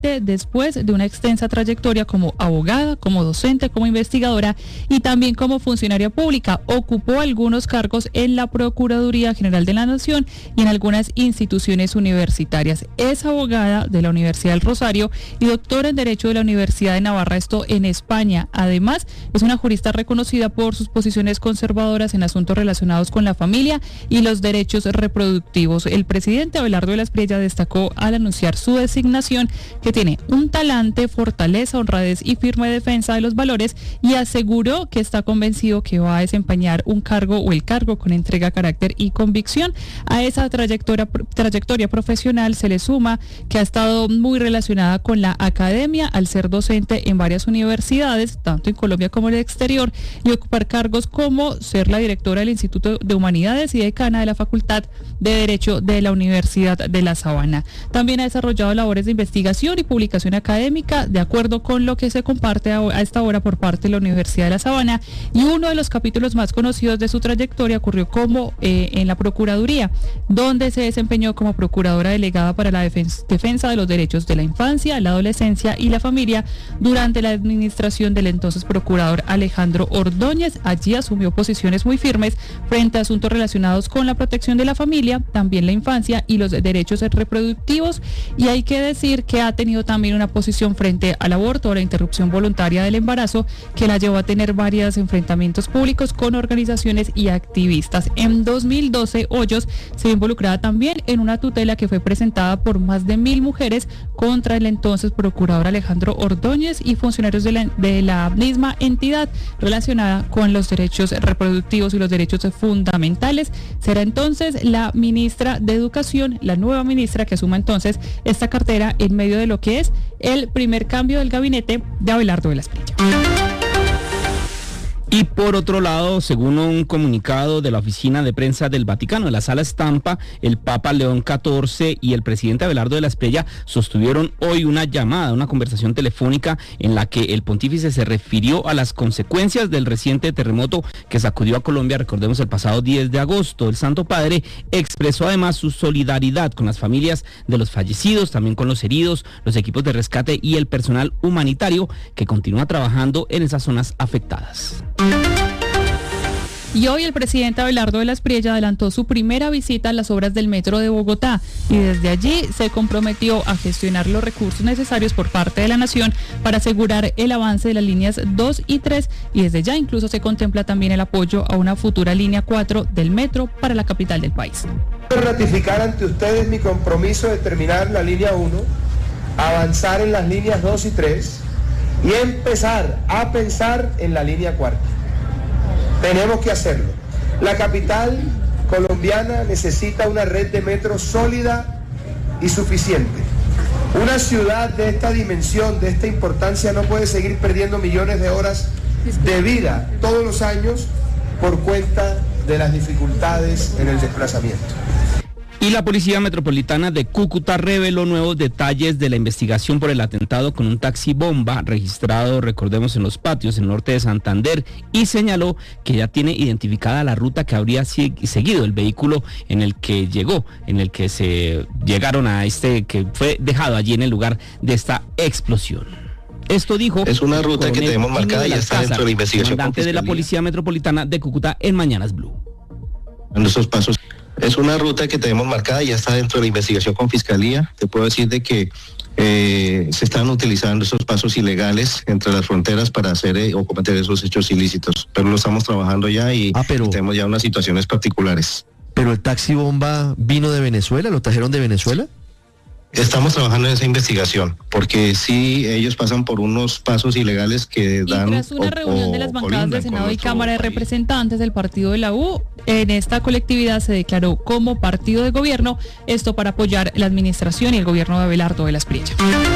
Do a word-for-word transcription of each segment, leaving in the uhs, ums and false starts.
después de una extensa trayectoria como abogada, como docente, como investigadora y también como funcionaria pública. Ocupó algunos cargos en la Procuraduría General de la Nación y en algunas instituciones universitarias. Es abogada de la Universidad del Rosario y doctora en Derecho de la Universidad de Navarra, esto en España. Además, es una jurista reconocida por sus posiciones conservadoras en asuntos relacionados con la familia y los derechos reproductivos. El presidente Abelardo de la Espriella destacó al anunciar su designación que tiene un talante, fortaleza, honradez y firme defensa de los valores, y aseguró que está convencido que va a desempeñar un cargo o el cargo con entrega, carácter y convicción. A esa trayectoria, trayectoria profesional se le suma que ha estado muy relacionada con la academia al ser docente en varias universidades, tanto en Colombia como en el exterior, y ocupar cargos como ser la directora del Instituto de Humanidades y decana de la Facultad de Derecho de la Universidad de La Sabana. También ha desarrollado labores de investigación y publicación académica de acuerdo con lo que se comparte a esta hora por parte de la Universidad de La Sabana, y uno de los capítulos más conocidos de su trayectoria ocurrió como eh, en la Procuraduría, donde se desempeñó como procuradora delegada para la defensa, defensa de los derechos de la infancia, la adolescencia y la familia durante la administración del entonces procurador Alejandro Ordóñez. Allí asumió posiciones muy firmes frente a asuntos relacionados con la protección de la familia, también la infancia y los derechos reproductivos, y hay que decir que ha tenido también una posición frente al aborto o la interrupción voluntaria del embarazo, que la llevó a tener varios enfrentamientos públicos con organizaciones y activistas. En dos mil doce, Hoyos se vio involucrada también en una tutela que fue presentada por más de mil mujeres contra el entonces procurador Alejandro Ordóñez y funcionarios de la, de la misma entidad relacionada con los derechos reproductivos y los derechos fundamentales. Será entonces la ministra de Educación, la nueva ministra que asuma entonces esta cartera en medio de lo que es el primer cambio del gabinete de Abelardo de la Espriella. Y por otro lado, según un comunicado de la oficina de prensa del Vaticano, de la Sala Estampa, el Papa León catorce y el presidente Abelardo de la Espriella sostuvieron hoy una llamada, una conversación telefónica en la que el pontífice se refirió a las consecuencias del reciente terremoto que sacudió a Colombia, recordemos, el pasado diez de agosto. El Santo Padre expresó además su solidaridad con las familias de los fallecidos, también con los heridos, los equipos de rescate y el personal humanitario que continúa trabajando en esas zonas afectadas. Y hoy el presidente Abelardo de la Espriella adelantó su primera visita a las obras del Metro de Bogotá y desde allí se comprometió a gestionar los recursos necesarios por parte de la Nación para asegurar el avance de las líneas dos y tres, y desde ya incluso se contempla también el apoyo a una futura línea cuatro del metro para la capital del país. Quiero ratificar ante ustedes mi compromiso de terminar la línea uno, avanzar en las líneas dos y tres y empezar a pensar en la línea cuarta. Tenemos que hacerlo. La capital colombiana necesita una red de metro sólida y suficiente. Una ciudad de esta dimensión, de esta importancia, no puede seguir perdiendo millones de horas de vida todos los años por cuenta de las dificultades en el desplazamiento. Y la Policía Metropolitana de Cúcuta reveló nuevos detalles de la investigación por el atentado con un taxi bomba registrado, recordemos, en Los Patios, en el norte de Santander, y señaló que ya tiene identificada la ruta que habría seguido el vehículo en el que llegó, en el que se llegaron a este, que fue dejado allí en el lugar de esta explosión. Esto dijo... Es una ruta que tenemos marcada y está dentro de la investigación. Comandante de la Policía Metropolitana de Cúcuta en Mañanas Blue. En esos pasos... Es una ruta que tenemos marcada y ya está dentro de la investigación con Fiscalía. Te puedo decir de que eh, se están utilizando esos pasos ilegales entre las fronteras para hacer eh, o cometer esos hechos ilícitos. Pero lo estamos trabajando ya y, ah, pero, y tenemos ya unas situaciones particulares. ¿Pero el taxi bomba vino de Venezuela? ¿Lo trajeron de Venezuela? Estamos trabajando en esa investigación, porque sí, ellos pasan por unos pasos ilegales que dan... Y tras una o, reunión o, de las bancadas de Senado y Cámara de Representantes del partido de la U, en esta colectividad se declaró como partido de gobierno, esto para apoyar la administración y el gobierno de Abelardo de la Espriella.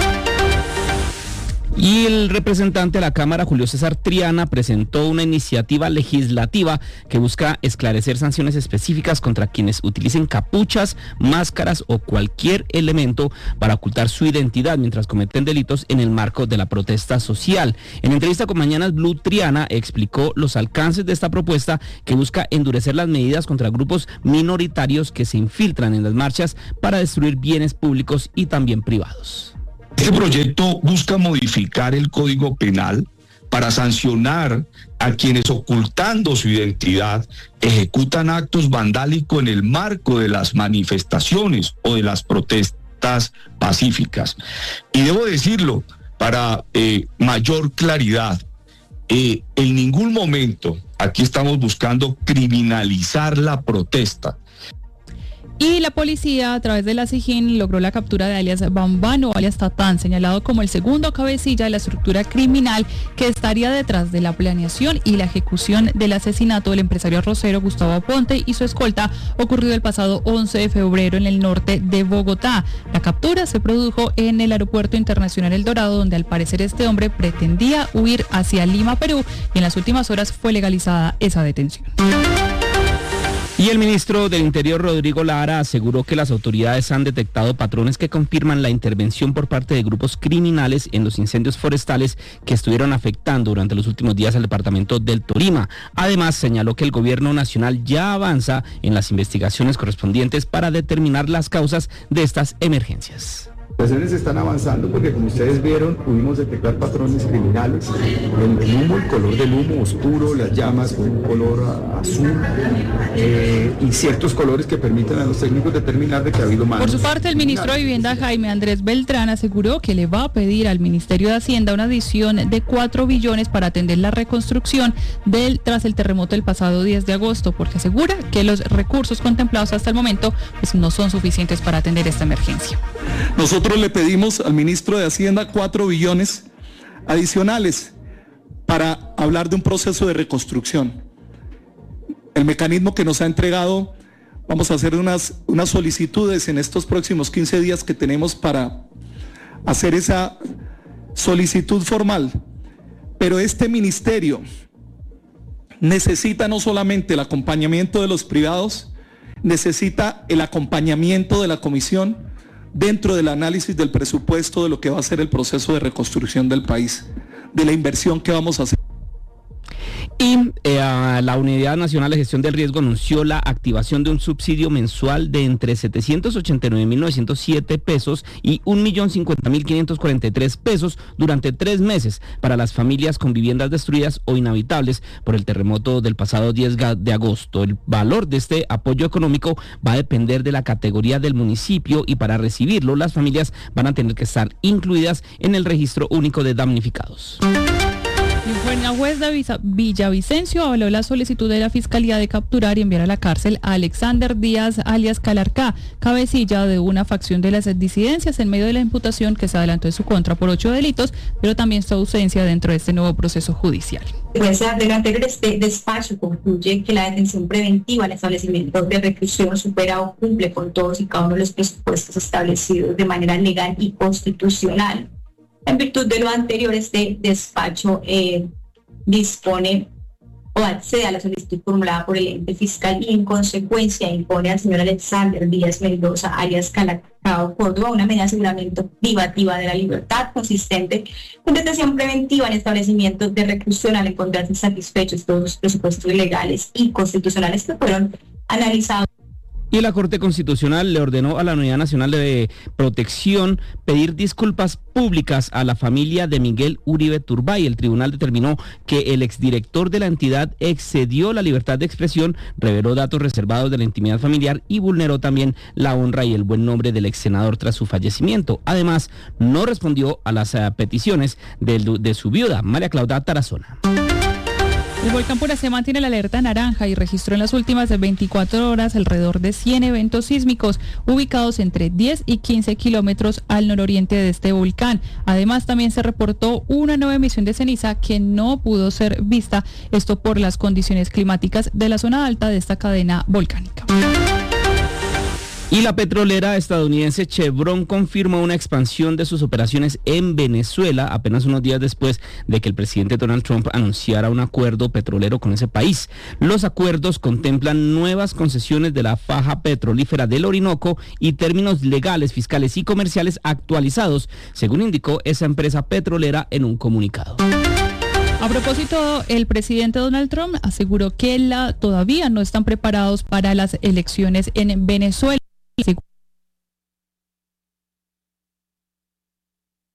Y el representante de la Cámara, Julio César Triana, presentó una iniciativa legislativa que busca esclarecer sanciones específicas contra quienes utilicen capuchas, máscaras o cualquier elemento para ocultar su identidad mientras cometen delitos en el marco de la protesta social. En entrevista con Mañanas Blue, Triana explicó los alcances de esta propuesta que busca endurecer las medidas contra grupos minoritarios que se infiltran en las marchas para destruir bienes públicos y también privados. Este proyecto busca modificar el Código Penal para sancionar a quienes, ocultando su identidad, ejecutan actos vandálicos en el marco de las manifestaciones o de las protestas pacíficas. Y debo decirlo para eh, mayor claridad, eh, en ningún momento aquí estamos buscando criminalizar la protesta. Y la policía, a través de la SIJIN, logró la captura de alias Bambano, alias Tatán, señalado como el segundo cabecilla de la estructura criminal que estaría detrás de la planeación y la ejecución del asesinato del empresario arrocero Gustavo Aponte y su escolta, ocurrido el pasado once de febrero en el norte de Bogotá. La captura se produjo en el Aeropuerto Internacional El Dorado, donde al parecer este hombre pretendía huir hacia Lima, Perú, y en las últimas horas fue legalizada esa detención. Y el ministro del Interior, Rodrigo Lara, aseguró que las autoridades han detectado patrones que confirman la intervención por parte de grupos criminales en los incendios forestales que estuvieron afectando durante los últimos días al departamento del Tolima. Además, señaló que el gobierno nacional ya avanza en las investigaciones correspondientes para determinar las causas de estas emergencias. Las acciones están avanzando porque, como ustedes vieron, pudimos detectar patrones criminales. El, el humo, el color del humo oscuro, las llamas con un color azul eh, y ciertos colores que permiten a los técnicos determinar de que ha habido manos. Por su parte, el ministro de Vivienda, Jaime Andrés Beltrán, aseguró que le va a pedir al Ministerio de Hacienda una adición de cuatro billones para atender la reconstrucción del tras el terremoto del pasado diez de agosto, porque asegura que los recursos contemplados hasta el momento pues, no son suficientes para atender esta emergencia. Nosotros le pedimos al ministro de Hacienda cuatro billones adicionales para hablar de un proceso de reconstrucción. El mecanismo que nos ha entregado, vamos a hacer unas, unas solicitudes en estos próximos quince días que tenemos para hacer esa solicitud formal. Pero este ministerio necesita no solamente el acompañamiento de los privados, necesita el acompañamiento de la comisión dentro del análisis del presupuesto de lo que va a ser el proceso de reconstrucción del país, de la inversión que vamos a hacer. Y eh, la Unidad Nacional de Gestión del Riesgo anunció la activación de un subsidio mensual de entre setecientos ochenta y nueve mil novecientos siete pesos y un millón cincuenta mil quinientos cuarenta y tres pesos durante tres meses para las familias con viviendas destruidas o inhabitables por el terremoto del pasado diez de agosto. El valor de este apoyo económico va a depender de la categoría del municipio y para recibirlo las familias van a tener que estar incluidas en el registro único de damnificados. Bueno, la juez de Villavicencio avaló la solicitud de la Fiscalía de capturar y enviar a la cárcel a Alexander Díaz, alias Calarcá, cabecilla de una facción de las disidencias, en medio de la imputación que se adelantó en su contra por ocho delitos, pero también su ausencia dentro de este nuevo proceso judicial. Pues del anterior este despacho concluye que la detención preventiva en establecimientos de reclusión supera o cumple con todos y cada uno de los presupuestos establecidos de manera legal y constitucional. En virtud de lo anterior, este despacho eh, dispone o accede a la solicitud formulada por el ente fiscal y en consecuencia impone al señor Alexander Díaz Mendoza, alias Calacao Córdoba, una medida de aseguramiento privativa de la libertad consistente con detención preventiva en establecimientos de reclusión al encontrarse satisfechos todos los presupuestos legales y constitucionales que fueron analizados. Y la Corte Constitucional le ordenó a la Unidad Nacional de Protección pedir disculpas públicas a la familia de Miguel Uribe Turbay. El tribunal determinó que el exdirector de la entidad excedió la libertad de expresión, reveló datos reservados de la intimidad familiar y vulneró también la honra y el buen nombre del ex senador tras su fallecimiento. Además, no respondió a las uh, peticiones de, de su viuda, María Claudia Tarazona. El volcán Puracé mantiene la alerta naranja y registró en las últimas veinticuatro horas alrededor de cien eventos sísmicos ubicados entre diez y quince kilómetros al nororiente de este volcán. Además, también se reportó una nueva emisión de ceniza que no pudo ser vista, esto por las condiciones climáticas de la zona alta de esta cadena volcánica. Y la petrolera estadounidense Chevron confirmó una expansión de sus operaciones en Venezuela apenas unos días después de que el presidente Donald Trump anunciara un acuerdo petrolero con ese país. Los acuerdos contemplan nuevas concesiones de la faja petrolífera del Orinoco y términos legales, fiscales y comerciales actualizados, según indicó esa empresa petrolera en un comunicado. A propósito, el presidente Donald Trump aseguró que la, todavía no están preparados para las elecciones en Venezuela.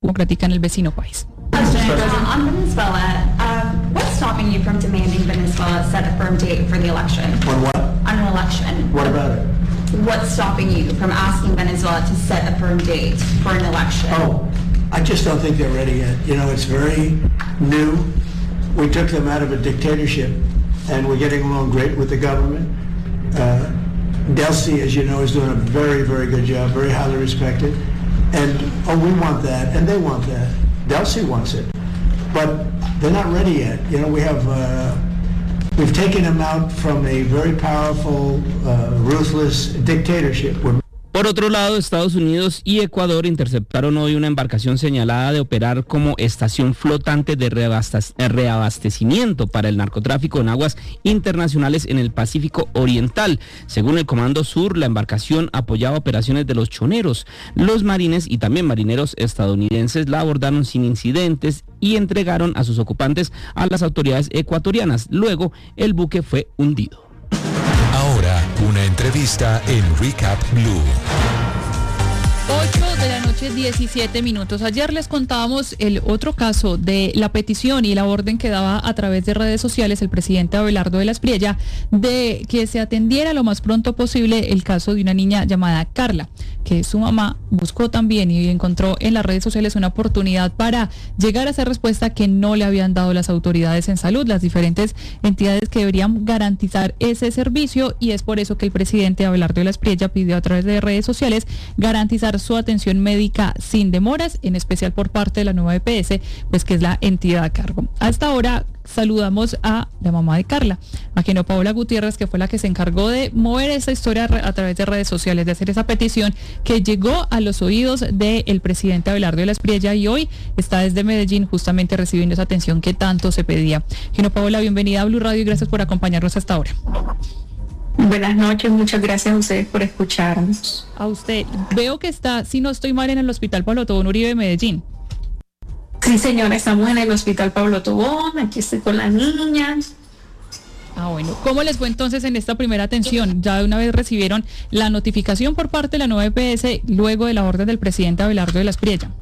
Democrática en el vecino país. On Venezuela, um, what's stopping you from demanding Venezuela set a firm date for the election? On what? On an election. What about it? What's stopping you from asking Venezuela to set a firm date for an election? Oh, I just don't think they're ready yet. You know, it's very new. We took them out of a dictatorship, and we're getting along great with the government. Uh, Delcy, as you know, is doing a very, very good job, very highly respected. And, oh, we want that, and they want that. Delcy wants it, but they're not ready yet. You know, we have, uh, we've taken them out from a very powerful, uh, ruthless dictatorship. We're Por otro lado, Estados Unidos y Ecuador interceptaron hoy una embarcación señalada de operar como estación flotante de reabastecimiento para el narcotráfico en aguas internacionales en el Pacífico Oriental. Según el Comando Sur, la embarcación apoyaba operaciones de los choneros. Los marines y también marineros estadounidenses la abordaron sin incidentes y entregaron a sus ocupantes a las autoridades ecuatorianas. Luego, el buque fue hundido. Ahora, una entrevista en Recap Blue. ocho de la noche, diecisiete minutos. Ayer les contábamos el otro caso de la petición y la orden que daba a través de redes sociales el presidente Abelardo de la Espriella de que se atendiera lo más pronto posible el caso de una niña llamada Carla, que su mamá buscó también y encontró en las redes sociales una oportunidad para llegar a esa respuesta que no le habían dado las autoridades en salud, las diferentes entidades que deberían garantizar ese servicio, y es por eso que el presidente Abelardo de la Espriella pidió a través de redes sociales garantizar su atención médica sin demoras, en especial por parte de la nueva E P S, pues que es la entidad a cargo. Hasta ahora saludamos a la mamá de Carla, a Geno Paola Gutiérrez, que fue la que se encargó de mover esa historia a través de redes sociales, de hacer esa petición que llegó a los oídos del presidente Abelardo de la Espriella, y hoy está desde Medellín justamente recibiendo esa atención que tanto se pedía. Geno Paola, bienvenida a Blue Radio y gracias por acompañarnos hasta ahora. Buenas noches, muchas gracias a ustedes por escucharnos. A usted. Veo que está, si no estoy mal, en el Hospital Pablo Tobón Uribe de Medellín. Sí, señora, estamos en el Hospital Pablo Tobón, aquí estoy con la niña. Ah, bueno. ¿Cómo les fue entonces en esta primera atención? Ya de una vez recibieron la notificación por parte de la nueva E P S luego de la orden del presidente Abelardo de la Espriella.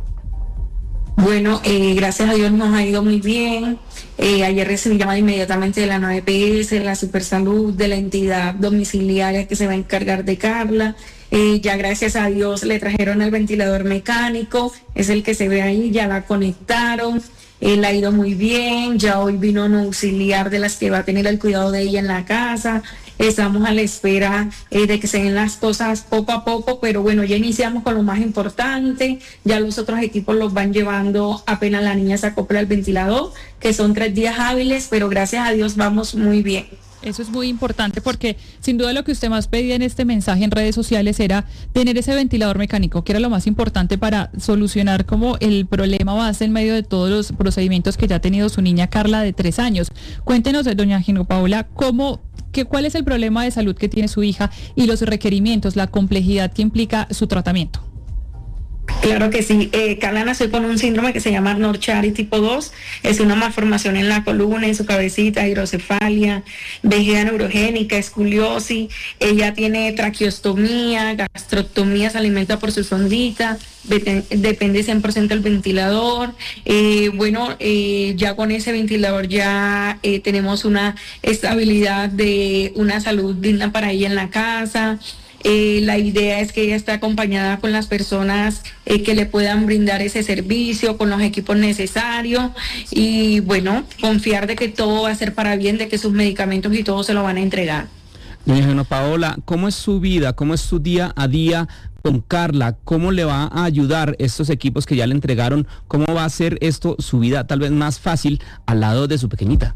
Bueno, eh, gracias a Dios nos ha ido muy bien. Eh, ayer recibí llamada inmediatamente de la nueva E P S, de la Supersalud, de la entidad domiciliaria que se va a encargar de Carla. Eh, ya gracias a Dios le trajeron el ventilador mecánico, es el que se ve ahí, ya la conectaron. Él ha ido muy bien, ya hoy vino un auxiliar de las que va a tener el cuidado de ella en la casa. Estamos a la espera eh, de que se den las cosas poco a poco, pero bueno, ya iniciamos con lo más importante, ya los otros equipos los van llevando apenas la niña se acopla al ventilador, que son tres días hábiles, pero gracias a Dios vamos muy bien. Eso es muy importante porque sin duda lo que usted más pedía en este mensaje en redes sociales era tener ese ventilador mecánico, que era lo más importante para solucionar como el problema base en medio de todos los procedimientos que ya ha tenido su niña Carla de tres años. Cuéntenos, doña Geno Paola, cómo, que, cuál es el problema de salud que tiene su hija y los requerimientos, la complejidad que implica su tratamiento. Claro que sí, eh, Carla nació con un síndrome que se llama Norchari tipo dos, es una malformación en la columna, en su cabecita, hidrocefalia, vejiga neurogénica, escoliosis, ella tiene traqueostomía, gastroctomía, se alimenta por su sondita, depende cien por ciento del ventilador, eh, bueno, eh, ya con ese ventilador ya eh, tenemos una estabilidad de una salud digna para ella en la casa. Eh, la idea es que ella esté acompañada con las personas eh, que le puedan brindar ese servicio, con los equipos necesarios y bueno, confiar de que todo va a ser para bien, de que sus medicamentos y todo se lo van a entregar. Doña Geno Paola, ¿cómo es su vida? ¿Cómo es su día a día con Carla? ¿Cómo le va a ayudar estos equipos que ya le entregaron? ¿Cómo va a hacer esto su vida tal vez más fácil al lado de su pequeñita?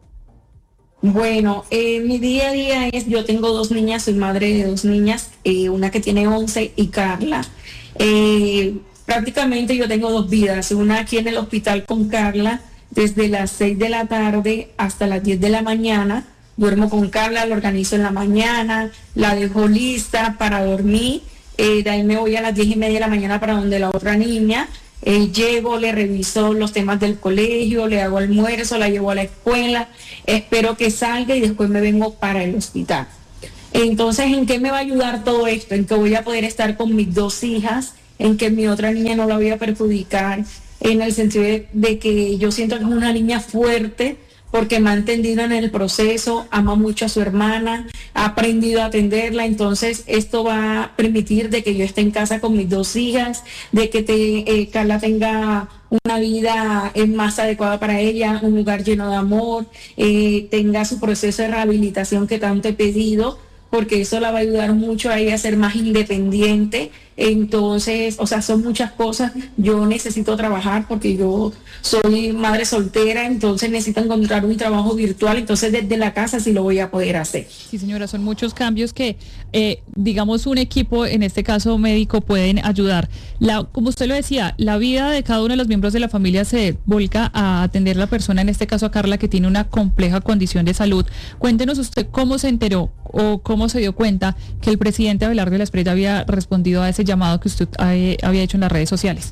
Bueno, eh, mi día a día es, yo tengo dos niñas, soy madre de dos niñas, eh, una que tiene once y Carla. Eh, prácticamente yo tengo dos vidas, una aquí en el hospital con Carla desde las seis de la tarde hasta las diez de la mañana. Duermo con Carla, la organizo en la mañana, la dejo lista para dormir, eh, de ahí me voy a las diez y media de la mañana para donde la otra niña. Eh, llego, le reviso los temas del colegio, le hago almuerzo, la llevo a la escuela, espero que salga y después me vengo para el hospital. Entonces, ¿en qué me va a ayudar todo esto? En que voy a poder estar con mis dos hijas en que mi otra niña no la voy a perjudicar, en el sentido de, de que yo siento que es una niña fuerte, porque me ha entendido en el proceso, ama mucho a su hermana, ha aprendido a atenderla, entonces esto va a permitir de que yo esté en casa con mis dos hijas, de que te, eh, Carla tenga una vida eh, más adecuada para ella, un lugar lleno de amor, eh, tenga su proceso de rehabilitación que tanto he pedido, porque eso la va a ayudar mucho a ella a ser más independiente. Entonces, o sea, son muchas cosas. Yo necesito trabajar porque yo soy madre soltera, entonces necesito encontrar un trabajo virtual, entonces desde la casa sí lo voy a poder hacer. Sí, señora, son muchos cambios que, eh, digamos, un equipo, en este caso médico, pueden ayudar. La, como usted lo decía, la vida de cada uno de los miembros de la familia se volca a atender a la persona, en este caso a Carla, que tiene una compleja condición de salud. Cuéntenos usted cómo se enteró o cómo se dio cuenta que el presidente Abelardo de la Espriella había respondido a ese llamado que usted eh, había hecho en las redes sociales.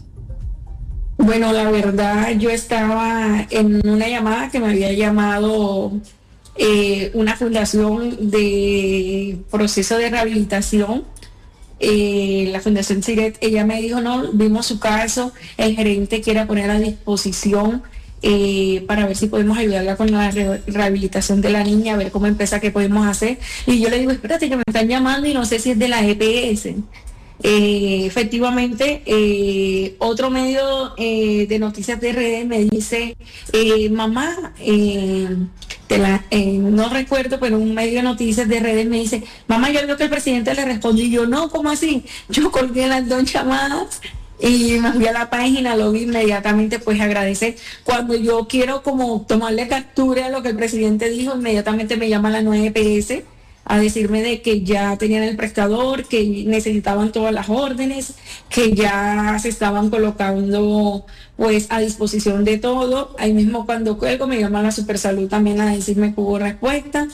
Bueno, la verdad, yo estaba en una llamada que me había llamado eh, una fundación de proceso de rehabilitación, eh, la Fundación Siret. Ella me dijo, no, vimos su caso, el gerente quiere poner a disposición Eh, para ver si podemos ayudarla con la re rehabilitación de la niña, a ver cómo empieza, qué podemos hacer. Y yo le digo, espérate, que me están llamando y no sé si es de la E P S. Eh, efectivamente, eh, otro medio eh, de noticias de redes me dice, eh, mamá, eh, de la, eh, no recuerdo, pero un medio de noticias de redes me dice, mamá, yo creo que el presidente le respondió. Y yo, no, ¿cómo así? Yo colgué las dos llamadas y me fui a la página, lo vi inmediatamente, pues agradecer. Cuando yo quiero como tomarle captura a lo que el presidente dijo, inmediatamente me llama la nueve E P S a decirme de que ya tenían el prestador, que necesitaban todas las órdenes, que ya se estaban colocando pues a disposición de todo. Ahí mismo cuando cuelgo me llama la Supersalud también a decirme que hubo respuesta.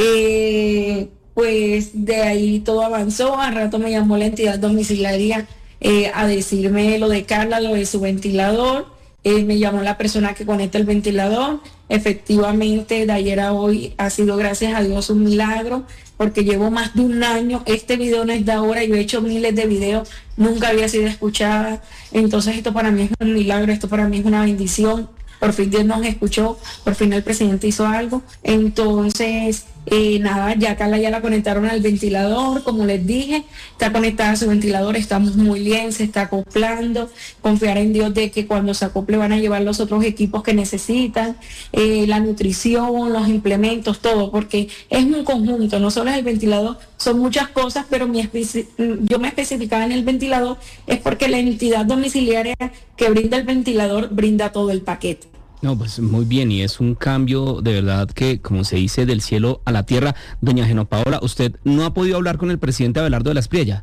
Eh, pues de ahí todo avanzó. Al rato me llamó la entidad domiciliaria Eh, a decirme lo de Carla, lo de su ventilador. Eh, me llamó la persona que conecta el ventilador. Efectivamente, de ayer a hoy ha sido, gracias a Dios, un milagro, porque llevo más de un año. Este video no es de ahora, yo he hecho miles de videos, nunca había sido escuchada. Entonces esto para mí es un milagro, esto para mí es una bendición. Por fin Dios nos escuchó, por fin el presidente hizo algo. Entonces, eh, nada, ya Carla ya la conectaron al ventilador, como les dije, está conectada a su ventilador, estamos muy bien, se está acoplando. Confiar en Dios de que cuando se acople van a llevar los otros equipos que necesitan, eh, la nutrición, los implementos, todo, porque es un conjunto, no solo es el ventilador, son muchas cosas, pero mi yo me especificaba en el ventilador, es porque la entidad domiciliaria que brinda el ventilador brinda todo el paquete. No, pues muy bien, y es un cambio de verdad que, como se dice, del cielo a la tierra. Doña Genopaola, ¿usted no ha podido hablar con el presidente Abelardo de la Espriella?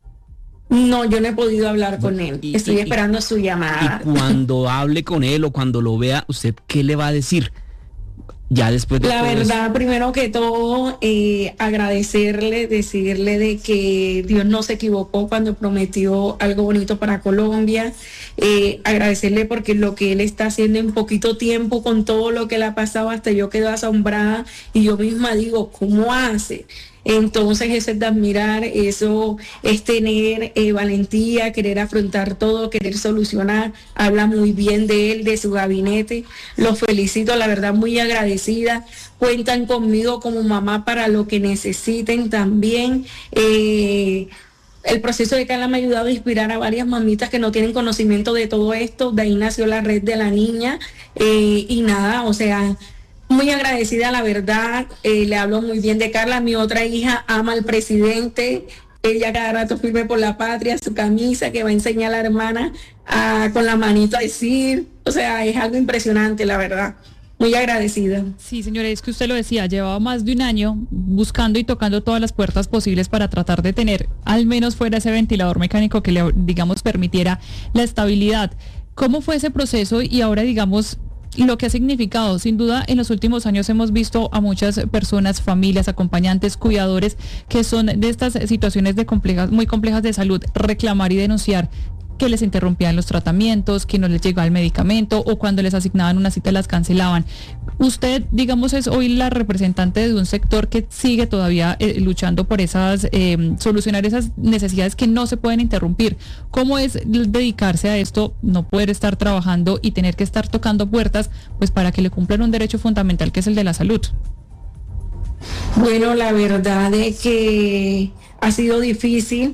No, yo no he podido hablar con él, y, estoy y, esperando su llamada. Y cuando hable con él o cuando lo vea, ¿usted qué le va a decir? Ya después de la todo verdad, eso. Primero que todo, eh, agradecerle, decirle de que Dios no se equivocó cuando prometió algo bonito para Colombia, eh, agradecerle porque lo que él está haciendo en poquito tiempo, con todo lo que le ha pasado, hasta yo quedo asombrada y yo misma digo, ¿cómo hace? Entonces eso es de admirar, eso es tener eh, valentía, querer afrontar todo, querer solucionar. Habla muy bien de él, de su gabinete. Los felicito, la verdad, muy agradecida. Cuentan conmigo como mamá para lo que necesiten también. Eh, el proceso de Carla me ha ayudado a inspirar a varias mamitas que no tienen conocimiento de todo esto. De ahí nació la red de la niña. Eh, y nada, o sea... Muy agradecida, la verdad, eh, le hablo muy bien de Carla. Mi otra hija ama al presidente, ella cada rato firme por la patria, su camisa que va a enseñar a la hermana a, con la manito a decir, o sea, es algo impresionante, la verdad. Muy agradecida. Sí, señora, es que usted lo decía, llevaba más de un año buscando y tocando todas las puertas posibles para tratar de tener al menos fuera ese ventilador mecánico que le, digamos, permitiera la estabilidad. ¿Cómo fue ese proceso y ahora, digamos, lo que ha significado? Sin duda, en los últimos años hemos visto a muchas personas, familias, acompañantes, cuidadores, que son de estas situaciones de complejas, muy complejas de salud, reclamar y denunciar que les interrumpían los tratamientos, que no les llegaba el medicamento o cuando les asignaban una cita las cancelaban. Usted, digamos, es hoy la representante de un sector que sigue todavía eh, luchando por esas, eh, solucionar esas necesidades que no se pueden interrumpir. ¿Cómo es dedicarse a esto, no poder estar trabajando y tener que estar tocando puertas, pues para que le cumplan un derecho fundamental que es el de la salud? Bueno, la verdad es que ha sido difícil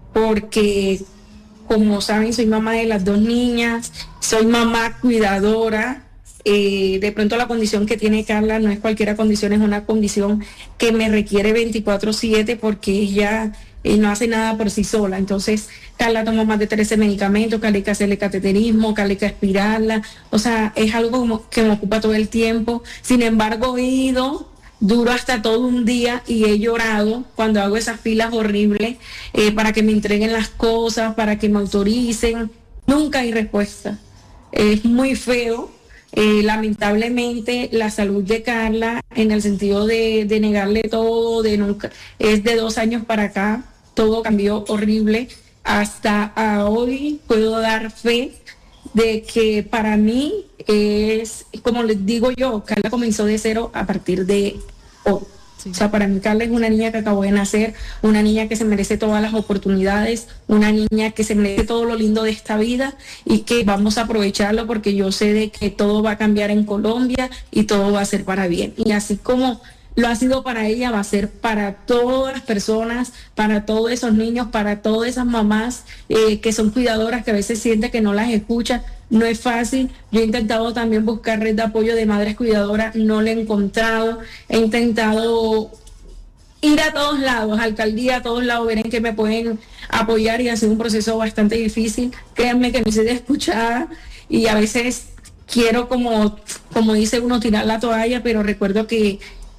porque, como saben, soy mamá de las dos niñas, soy mamá cuidadora. Eh, de pronto la condición que tiene Carla no es cualquier condición, es una condición que me requiere veinticuatro siete porque ella eh, no hace nada por sí sola. Entonces, Carla toma más de trece medicamentos, Carla hay que hacerle cateterismo, Carla hay que aspirarla. O sea, es algo que me ocupa todo el tiempo. Sin embargo, he ido duro hasta todo un día y he llorado cuando hago esas filas horribles eh, para que me entreguen las cosas, para que me autoricen. Nunca hay respuesta. Es muy feo. Eh, lamentablemente la salud de Carla, en el sentido de, de negarle todo, de nunca, es de dos años para acá, todo cambió horrible. Hasta a hoy puedo dar fe de que para mí es, como les digo yo, Carla comenzó de cero a partir de hoy. Sí. O sea, para mí Carla es una niña que acabó de nacer, una niña que se merece todas las oportunidades, una niña que se merece todo lo lindo de esta vida y que vamos a aprovecharlo porque yo sé de que todo va a cambiar en Colombia y todo va a ser para bien. Y así como lo ha sido para ella, va a ser para todas las personas, para todos esos niños, para todas esas mamás eh, que son cuidadoras, que a veces sienten que no las escuchan. No es fácil. Yo he intentado también buscar red de apoyo de madres cuidadoras, no la he encontrado. He intentado ir a todos lados, alcaldía, a todos lados, ver en qué me pueden apoyar y ha sido un proceso bastante difícil. Créanme que no soy de escuchada y a veces quiero, como, como dice uno, tirar la toalla, pero recuerdo que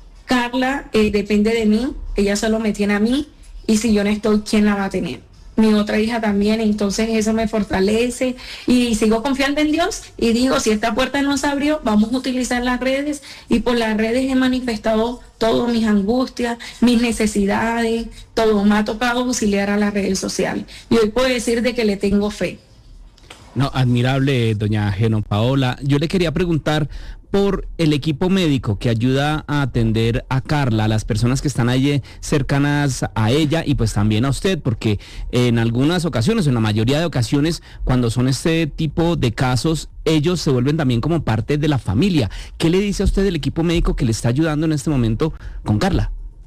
Carla eh, depende de mí, ella solo me tiene a mí y si yo no estoy, ¿quién la va a tener? Mi otra hija también, entonces eso me fortalece y sigo confiando en Dios y digo, si esta puerta no se abrió, vamos a utilizar las redes y por las redes he manifestado todas mis angustias, mis necesidades, todo me ha tocado auxiliar a las redes sociales y hoy puedo decir de que le tengo fe. No, admirable, doña Geno Paola. Yo le quería preguntar por el equipo médico que ayuda a atender a Carla, a las personas que están allí cercanas a ella y pues también a usted, porque en algunas ocasiones, en la mayoría de ocasiones, cuando son este tipo de casos, ellos se vuelven también como parte de la familia. ¿Qué le dice a usted del equipo médico que le está ayudando en este momento con Carla?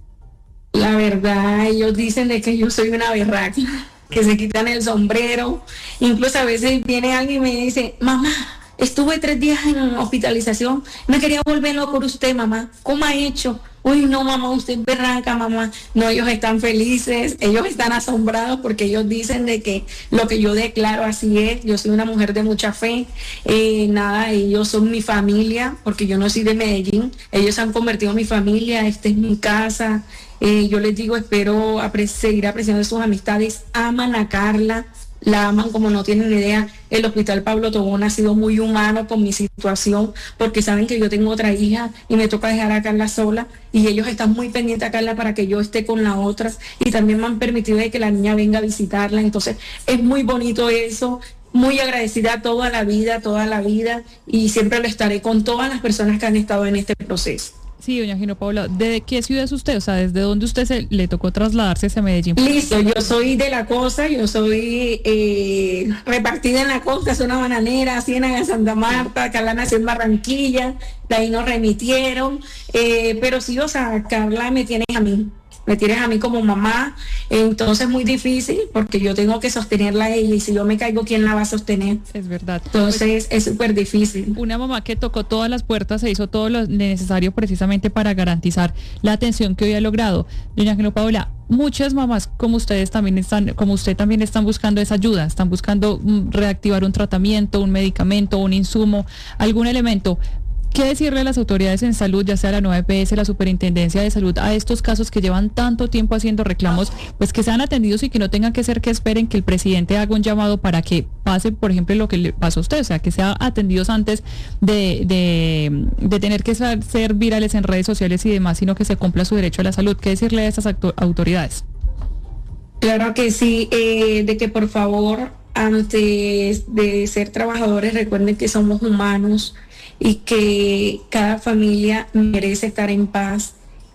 La verdad, ellos dicen de que yo soy una berraca, que se quitan el sombrero. Incluso a veces viene alguien y me dice, mamá, estuve tres días en hospitalización, me quería volverlo por usted, mamá. ¿Cómo ha hecho? Uy, no, mamá, usted es berraca, mamá. No, ellos están felices, ellos están asombrados porque ellos dicen de que lo que yo declaro así es. Yo soy una mujer de mucha fe. Eh, nada, ellos son mi familia porque yo no soy de Medellín. Ellos se han convertido en mi familia, esta es mi casa. Eh, yo les digo, espero apre- seguir apreciando sus amistades. Aman a Carla, la aman como no tienen idea. El Hospital Pablo Tobón ha sido muy humano con mi situación porque saben que yo tengo otra hija y me toca dejar a Carla sola y ellos están muy pendientes a Carla para que yo esté con la otra y también me han permitido de que la niña venga a visitarla. Entonces es muy bonito eso. Muy agradecida toda la vida, toda la vida y siempre lo estaré con todas las personas que han estado en este proceso. Sí, doña Geno Paola, ¿de qué ciudad es usted? O sea, ¿desde dónde usted se le tocó trasladarse hacia Medellín? Listo, yo soy de la costa, yo soy eh, repartida en la costa, zona bananera, Ciénaga, Santa Marta, Carla nació en Barranquilla, de ahí nos remitieron, eh, pero sí, o sea, Carla me tiene a mí. Me tienes a mí como mamá, entonces es muy difícil porque yo tengo que sostenerla a ella y si yo me caigo, ¿quién la va a sostener? Es verdad. Entonces es súper difícil. Una mamá que tocó todas las puertas, se hizo todo lo necesario precisamente para garantizar la atención que hoy ha logrado. Doña Geno Paola, muchas mamás como ustedes también están, como usted también están buscando esa ayuda, están buscando um, reactivar un tratamiento, un medicamento, un insumo, algún elemento. ¿Qué decirle a las autoridades en salud, ya sea la nueva E P S, la Superintendencia de Salud, a estos casos que llevan tanto tiempo haciendo reclamos, pues que sean atendidos y que no tengan que ser que esperen que el presidente haga un llamado para que pase, por ejemplo, lo que le pasó a usted, o sea, que sean atendidos antes de, de, de tener que ser, ser virales en redes sociales y demás, sino que se cumpla su derecho a la salud? ¿Qué decirle a estas autoridades? Claro que sí, eh, de que por favor antes de ser trabajadores, recuerden que somos humanos y que cada familia merece estar en paz.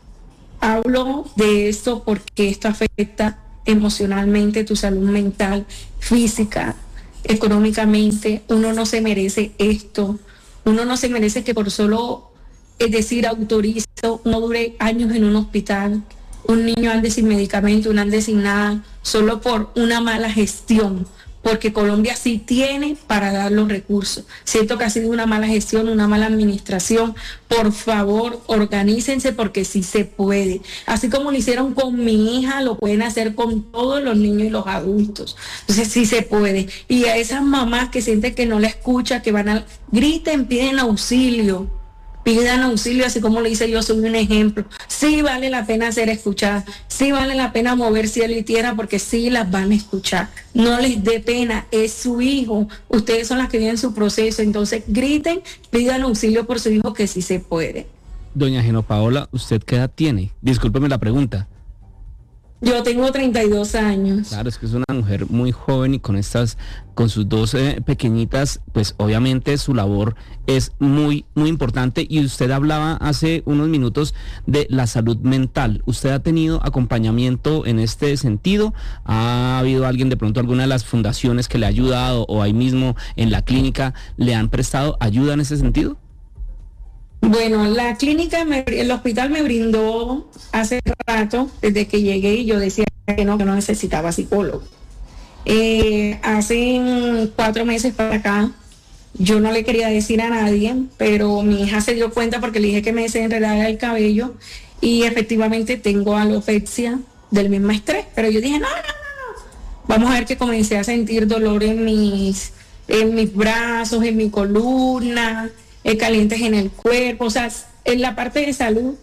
Hablo de esto porque esto afecta emocionalmente tu salud mental, física, económicamente. Uno no se merece esto. Uno no se merece que por solo, es decir, autorizo, uno dure años en un hospital, un niño ande sin medicamento, uno ande sin nada, solo por una mala gestión. Porque Colombia sí tiene para dar los recursos. Siento que ha sido una mala gestión, una mala administración. Por favor, organícense porque sí se puede. Así como lo hicieron con mi hija, lo pueden hacer con todos los niños y los adultos. Entonces sí se puede. Y a esas mamás que sienten que no la escuchan, que van a... griten, piden auxilio. Pidan auxilio, así como lo hice yo, soy un ejemplo. Sí vale la pena ser escuchada, sí vale la pena mover cielo y tierra porque sí las van a escuchar. No les dé pena, es su hijo, ustedes son las que viven su proceso, entonces griten, pidan auxilio por su hijo que sí se puede. Doña Geno Paola, ¿usted qué edad tiene? Discúlpeme la pregunta. Yo tengo treinta y dos años. Claro, es que es una mujer muy joven y con estas, con sus dos eh, pequeñitas, pues obviamente su labor es muy, muy importante. Y usted hablaba hace unos minutos de la salud mental. ¿Usted ha tenido acompañamiento en este sentido? ¿Ha habido alguien, de pronto alguna de las fundaciones que le ha ayudado o ahí mismo en la clínica le han prestado ayuda en ese sentido? Bueno, la clínica, me, el hospital me brindó hace rato, desde que llegué, y yo decía que no, que no necesitaba psicólogo. Eh, hace cuatro meses para acá, yo no le quería decir a nadie, pero mi hija se dio cuenta porque le dije que me desenredara el cabello y efectivamente tengo alopecia del mismo estrés. Pero yo dije, no, no, no, no. Vamos a ver, que comencé a sentir dolor en mis, en mis brazos, en mi columna, Eh, calientes en el cuerpo. O sea, en la parte de salud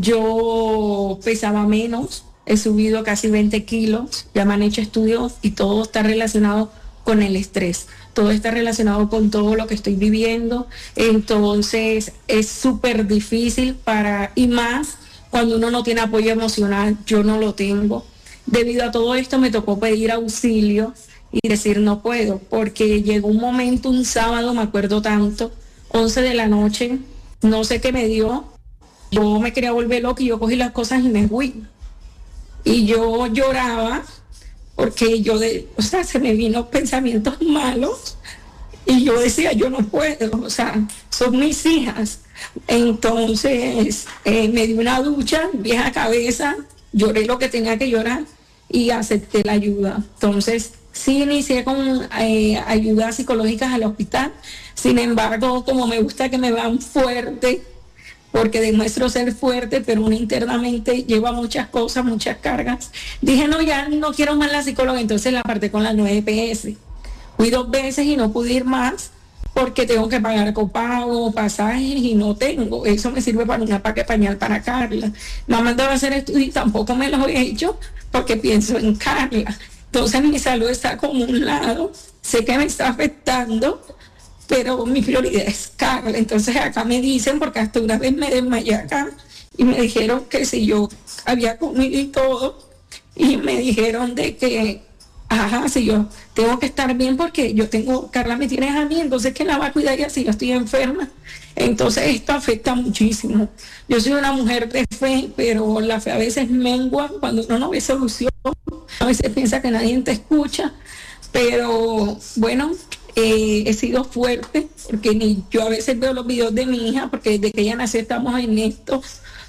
yo pesaba menos, he subido casi veinte kilos, ya me han hecho estudios y todo está relacionado con el estrés, todo está relacionado con todo lo que estoy viviendo. Entonces es súper difícil para, y más cuando uno no tiene apoyo emocional. Yo no lo tengo. Debido a todo esto me tocó pedir auxilio y decir no puedo, porque llegó un momento, un sábado, me acuerdo tanto, once de la noche, no sé qué me dio, yo me quería volver loca y yo cogí las cosas y me fui. Y yo lloraba porque yo, de, o sea, se me vino pensamientos malos y yo decía, yo no puedo, o sea, son mis hijas. Entonces eh, me di una ducha, vieja cabeza, lloré lo que tenía que llorar y acepté la ayuda. Entonces sí inicié con eh, ayudas psicológicas al hospital. Sin embargo, como me gusta que me vean fuerte, porque demuestro ser fuerte, pero uno internamente lleva muchas cosas, muchas cargas, dije, no, ya no quiero más la psicóloga, entonces la aparté con la nueve P S. Fui dos veces y no pude ir más, porque tengo que pagar copago, pasajes, y no tengo. Eso me sirve para una paque pañal para Carla. Me ha mandado a hacer estudios y tampoco me los he hecho, porque pienso en Carla. Entonces mi salud está como un lado, sé que me está afectando, pero mi prioridad es Carla. Entonces acá me dicen, porque hasta una vez me desmayé acá y me dijeron que si yo había comido y todo, y me dijeron de que, ajá, si yo tengo que estar bien porque yo tengo, Carla me tiene a mí, entonces ¿quién la va a cuidar ya si yo estoy enferma? Entonces esto afecta muchísimo. Yo soy una mujer de fe, pero la fe a veces mengua cuando uno no ve solución, a veces piensa que nadie te escucha, pero bueno, Eh, he sido fuerte, porque ni yo a veces veo los videos de mi hija, porque desde que ella nació estamos en esto,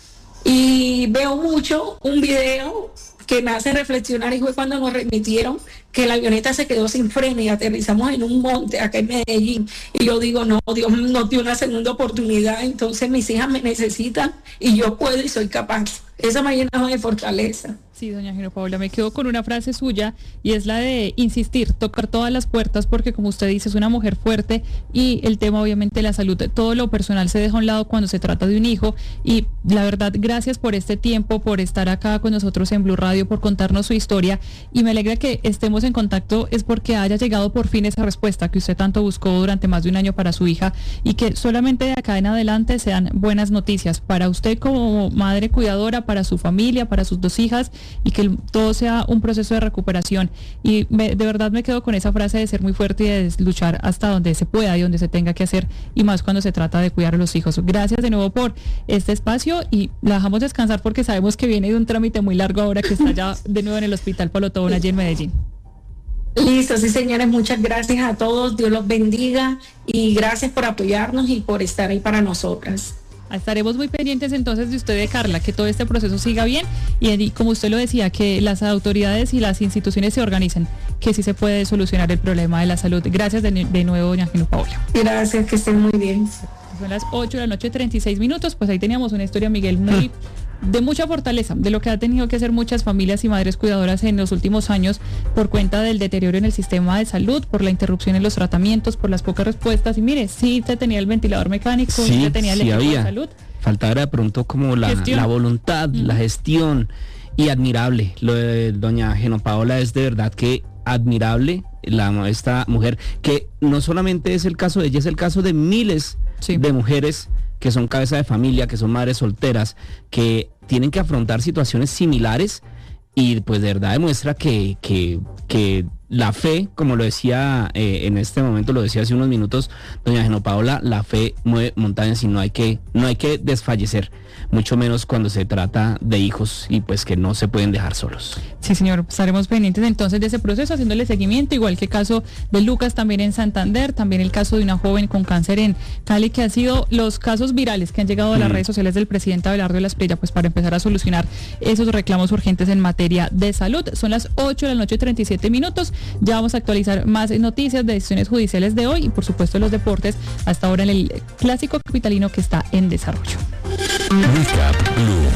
y veo mucho un video que me hace reflexionar, y fue cuando nos remitieron que la avioneta se quedó sin freno y aterrizamos en un monte acá en Medellín, y yo digo, no, Dios nos dio una segunda oportunidad, entonces mis hijas me necesitan y yo puedo y soy capaz. Esa me ha llenado de fortaleza. Sí, doña Geno Paola, me quedo con una frase suya y es la de insistir, tocar todas las puertas, porque como usted dice, es una mujer fuerte y el tema obviamente de la salud, todo lo personal se deja a un lado cuando se trata de un hijo. Y la verdad, gracias por este tiempo, por estar acá con nosotros en Blue Radio, por contarnos su historia, y me alegra que estemos en contacto, es porque haya llegado por fin esa respuesta que usted tanto buscó durante más de un año para su hija, y que solamente de acá en adelante sean buenas noticias para usted como madre cuidadora, para su familia, para sus dos hijas, y que el, todo sea un proceso de recuperación. Y me, de verdad me quedo con esa frase de ser muy fuerte y de luchar hasta donde se pueda y donde se tenga que hacer, y más cuando se trata de cuidar a los hijos. Gracias de nuevo por este espacio y la dejamos descansar porque sabemos que viene de un trámite muy largo ahora que está ya de nuevo en el Hospital Palo Tobón allí en Medellín. Listo, sí señores, muchas gracias a todos, Dios los bendiga y gracias por apoyarnos y por estar ahí para nosotras. Estaremos muy pendientes entonces de usted, de Carla, que todo este proceso siga bien y, y como usted lo decía, que las autoridades y las instituciones se organicen, que sí se puede solucionar el problema de la salud. Gracias de, de nuevo, doña Geno Paola. Gracias, que estén muy bien. Son las ocho de la noche, treinta y seis minutos, pues ahí teníamos una historia, Miguel, muy... de mucha fortaleza, de lo que ha tenido que hacer muchas familias y madres cuidadoras en los últimos años por cuenta del deterioro en el sistema de salud, por la interrupción en los tratamientos, por las pocas respuestas. Y mire, sí te tenía el ventilador mecánico, sí, sí te tenía el sí equipo había. de salud. Faltaba de pronto como la, la voluntad, mm. la gestión, y admirable. Lo de doña Geno Paola es de verdad que admirable, la, esta mujer, que no solamente es el caso de ella, es el caso de miles sí. de mujeres que son cabeza de familia, que son madres solteras, que tienen que afrontar situaciones similares, y pues de verdad demuestra que, que, que la fe, como lo decía eh, en este momento, lo decía hace unos minutos doña Geno Paola, la fe mueve montañas y no hay que, no hay que desfallecer, mucho menos cuando se trata de hijos y pues que no se pueden dejar solos. Sí, señor, estaremos pendientes entonces de ese proceso, haciéndole seguimiento, igual que el caso de Lucas también en Santander, también el caso de una joven con cáncer en Cali, que han sido los casos virales que han llegado a las mm. redes sociales del presidente Abelardo de la Espriella, pues para empezar a solucionar esos reclamos urgentes en materia de salud. Son las ocho de la noche, treinta y siete minutos, ya vamos a actualizar más noticias de decisiones judiciales de hoy y por supuesto los deportes hasta ahora en el clásico capitalino que está en desarrollo. Recap Blue.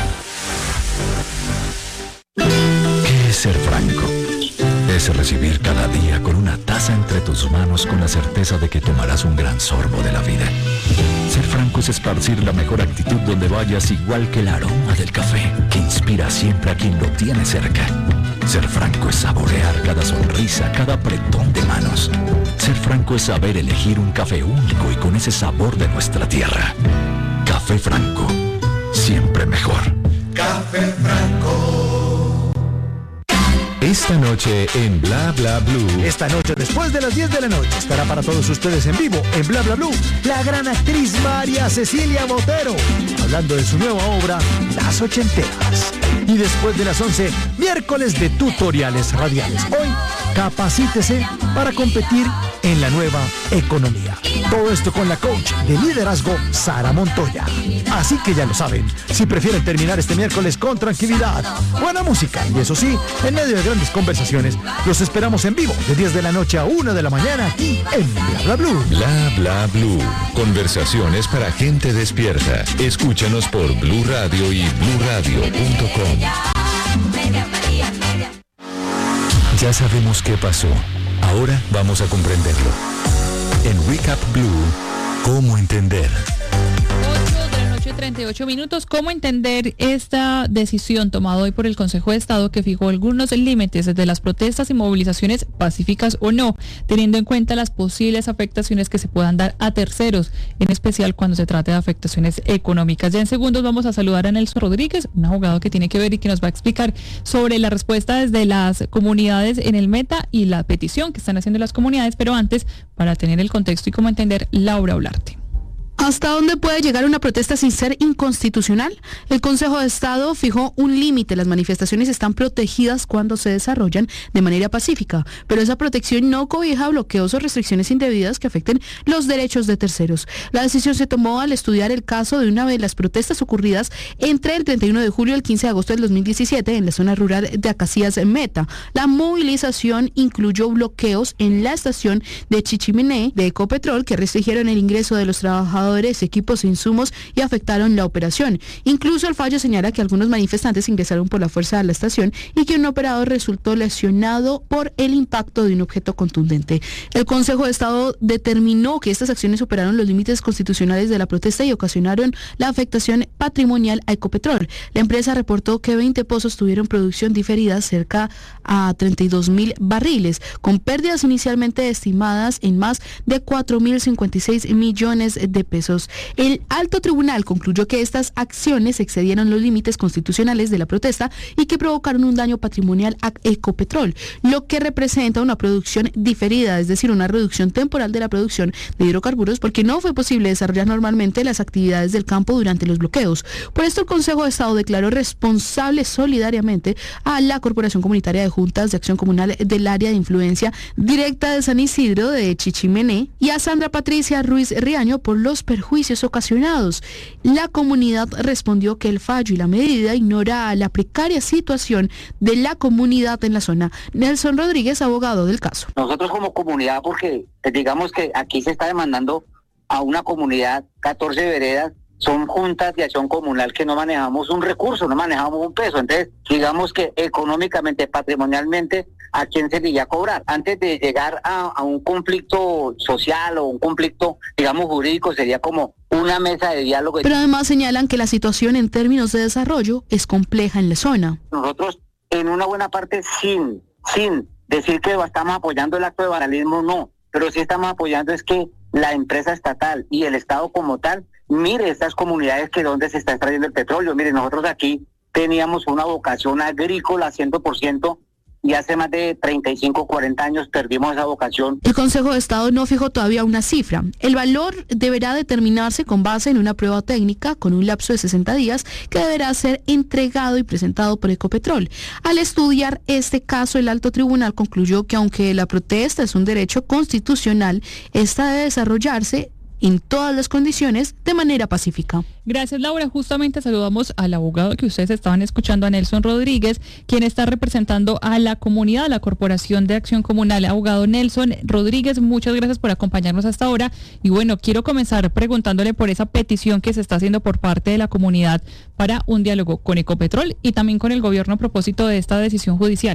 ¿Qué es ser franco? Es recibir cada día con una taza entre tus manos con la certeza de que tomarás un gran sorbo de la vida. Ser franco es esparcir la mejor actitud donde vayas, igual que el aroma del café, que inspira siempre a quien lo tiene cerca. Ser franco es saborear cada sonrisa, cada apretón de manos. Ser franco es saber elegir un café único y con ese sabor de nuestra tierra. Café Franco, siempre mejor. Café Franco. Esta noche en Bla Bla Blue. Esta noche, después de las diez de la noche, estará para todos ustedes en vivo en Bla Bla Blue la gran actriz María Cecilia Botero, hablando de su nueva obra, Las Ochenteras. Y después de las once, miércoles de tutoriales radiales. Hoy, capacítese para competir en la nueva economía. Todo esto con la coach de liderazgo, Sara Montoya. Así que ya lo saben, si prefieren terminar este miércoles con tranquilidad, buena música y eso sí, en medio de grandes conversaciones, los esperamos en vivo de diez de la noche a una de la mañana aquí en Bla Bla Blue. Bla Bla Blue. Conversaciones para gente despierta. Escúchanos por Blue Radio y blue radio punto com. Ya sabemos qué pasó. Ahora vamos a comprenderlo. En Recap Blue, ¿cómo entender? treinta y ocho minutos. ¿Cómo entender esta decisión tomada hoy por el Consejo de Estado que fijó algunos límites desde las protestas y movilizaciones pacíficas o no, teniendo en cuenta las posibles afectaciones que se puedan dar a terceros, en especial cuando se trate de afectaciones económicas? Ya en segundos vamos a saludar a Nelson Rodríguez, un abogado que tiene que ver y que nos va a explicar sobre la respuesta desde las comunidades en el Meta y la petición que están haciendo las comunidades, pero antes, para tener el contexto y cómo entender, Laura Olarte. ¿Hasta dónde puede llegar una protesta sin ser inconstitucional? El Consejo de Estado fijó un límite. Las manifestaciones están protegidas cuando se desarrollan de manera pacífica, pero esa protección no cobija bloqueos o restricciones indebidas que afecten los derechos de terceros. La decisión se tomó al estudiar el caso de una de las protestas ocurridas entre el treinta y uno de julio y el quince de agosto del dos mil diecisiete en la zona rural de Acacías Meta. La movilización incluyó bloqueos en la estación de Chichiminé de Ecopetrol que restringieron el ingreso de los trabajadores, equipos e insumos y afectaron la operación. Incluso el fallo señala que algunos manifestantes ingresaron por la fuerza a la estación y que un operador resultó lesionado por el impacto de un objeto contundente. El Consejo de Estado determinó que estas acciones superaron los límites constitucionales de la protesta y ocasionaron la afectación patrimonial a Ecopetrol. La empresa reportó que veinte pozos tuvieron producción diferida cerca a treinta y dos mil barriles, con pérdidas inicialmente estimadas en más de cuatro mil cincuenta y seis millones de pesos. El alto tribunal concluyó que estas acciones excedieron los límites constitucionales de la protesta y que provocaron un daño patrimonial a Ecopetrol, lo que representa una producción diferida, es decir, una reducción temporal de la producción de hidrocarburos porque no fue posible desarrollar normalmente las actividades del campo durante los bloqueos. Por esto el Consejo de Estado declaró responsable solidariamente a la Corporación Comunitaria de Juntas de Acción Comunal del área de influencia directa de San Isidro de Chichimené y a Sandra Patricia Ruiz Riaño por los perjuicios ocasionados. La comunidad respondió que el fallo y la medida ignora la precaria situación de la comunidad en la zona. Nelson Rodríguez, abogado del caso. Nosotros como comunidad, porque digamos que aquí se está demandando a una comunidad, catorce veredas, son juntas de acción comunal que no manejamos un recurso, no manejamos un peso. Entonces, digamos que económicamente, patrimonialmente, ¿a quién se le iba a cobrar? Antes de llegar a, a un conflicto social o un conflicto, digamos, jurídico, sería como una mesa de diálogo. Pero además señalan que la situación en términos de desarrollo es compleja en la zona. Nosotros, en una buena parte, sin, sin decir que estamos apoyando el acto de vandalismo, no, pero sí estamos apoyando es que la empresa estatal y el Estado como tal mire estas comunidades que donde se está extrayendo el petróleo. Mire, nosotros aquí teníamos una vocación agrícola cien por ciento y hace más de treinta y cinco, cuarenta años perdimos esa vocación. El Consejo de Estado no fijó todavía una cifra. El valor deberá determinarse con base en una prueba técnica con un lapso de sesenta días que deberá ser entregado y presentado por Ecopetrol. Al estudiar este caso, el alto tribunal concluyó que aunque la protesta es un derecho constitucional, esta debe desarrollarse en todas las condiciones de manera pacífica. Gracias, Laura. Justamente saludamos al abogado que ustedes estaban escuchando, a Nelson Rodríguez, quien está representando a la comunidad, a la Corporación de Acción Comunal. Abogado Nelson Rodríguez, muchas gracias por acompañarnos hasta ahora. Y bueno, quiero comenzar preguntándole por esa petición que se está haciendo por parte de la comunidad para un diálogo con Ecopetrol y también con el gobierno a propósito de esta decisión judicial.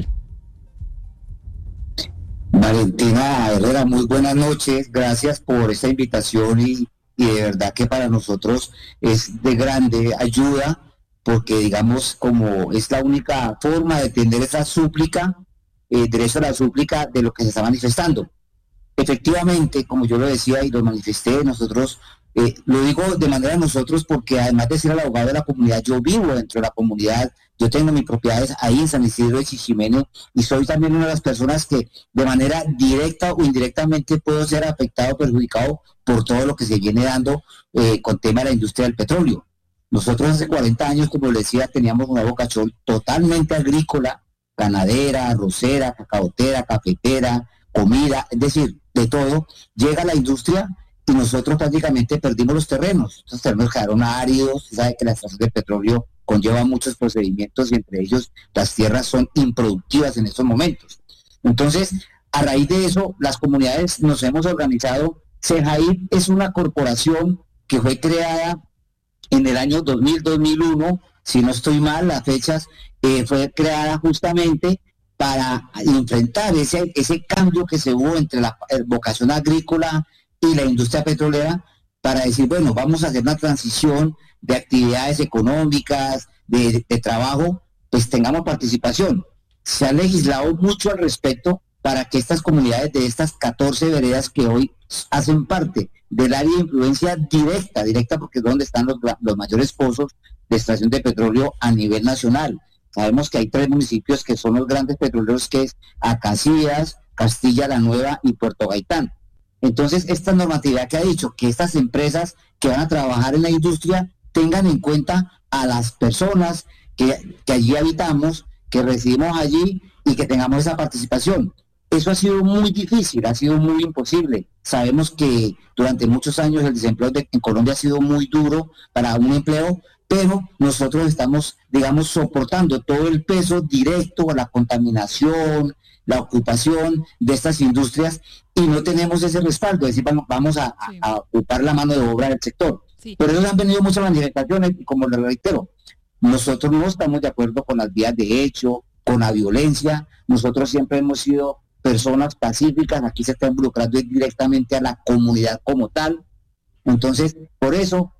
Valentina Herrera, muy buenas noches, gracias por esta invitación y, y de verdad que para nosotros es de grande ayuda porque digamos como es la única forma de tener esa súplica, eh, derecho a la súplica de lo que se está manifestando. Efectivamente, como yo lo decía y lo manifesté, nosotros, eh, lo digo de manera de nosotros porque además de ser el abogado de la comunidad, yo vivo dentro de la comunidad, yo tengo mis propiedades ahí en San Isidro de Chichimene y soy también una de las personas que de manera directa o indirectamente puedo ser afectado o perjudicado por todo lo que se viene dando eh, con tema de la industria del petróleo. Nosotros hace cuarenta años, como les decía, teníamos una vocación totalmente agrícola, ganadera, arrocera, cacaotera, cafetera, comida, es decir, de todo. Llega la industria y nosotros prácticamente perdimos los terrenos. Esos terrenos quedaron áridos, se sabe que la extracción de petróleo conlleva muchos procedimientos y entre ellos las tierras son improductivas en estos momentos. Entonces, a raíz de eso, las comunidades nos hemos organizado. CEJAIP es una corporación que fue creada en el año dos mil, dos mil uno, si no estoy mal, las fechas, eh, fue creada justamente para enfrentar ese, ese cambio que se hubo entre la vocación agrícola y la industria petrolera, para decir, bueno, vamos a hacer una transición de actividades económicas, de, de trabajo, pues tengamos participación. Se ha legislado mucho al respecto para que estas comunidades de estas catorce veredas que hoy hacen parte del área de influencia directa, directa porque es donde están los, los mayores pozos de extracción de petróleo a nivel nacional. Sabemos que hay tres municipios que son los grandes petroleros, que es Acacías, Castilla la Nueva y Puerto Gaitán. Entonces, esta normatividad que ha dicho que estas empresas que van a trabajar en la industria tengan en cuenta a las personas que, que allí habitamos, que residimos allí y que tengamos esa participación. Eso ha sido muy difícil, ha sido muy imposible. Sabemos que durante muchos años el desempleo de, en Colombia ha sido muy duro para un empleo, pero nosotros estamos, digamos, soportando todo el peso directo a la contaminación, la ocupación de estas industrias y no tenemos ese respaldo, es decir, vamos, vamos a, sí. a, a ocupar la mano de obra del sector. Sí. Por eso han venido muchas manifestaciones y como les reitero, nosotros no estamos de acuerdo con las vías de hecho, con la violencia, nosotros siempre hemos sido personas pacíficas, aquí se está involucrando directamente a la comunidad como tal. Entonces, por eso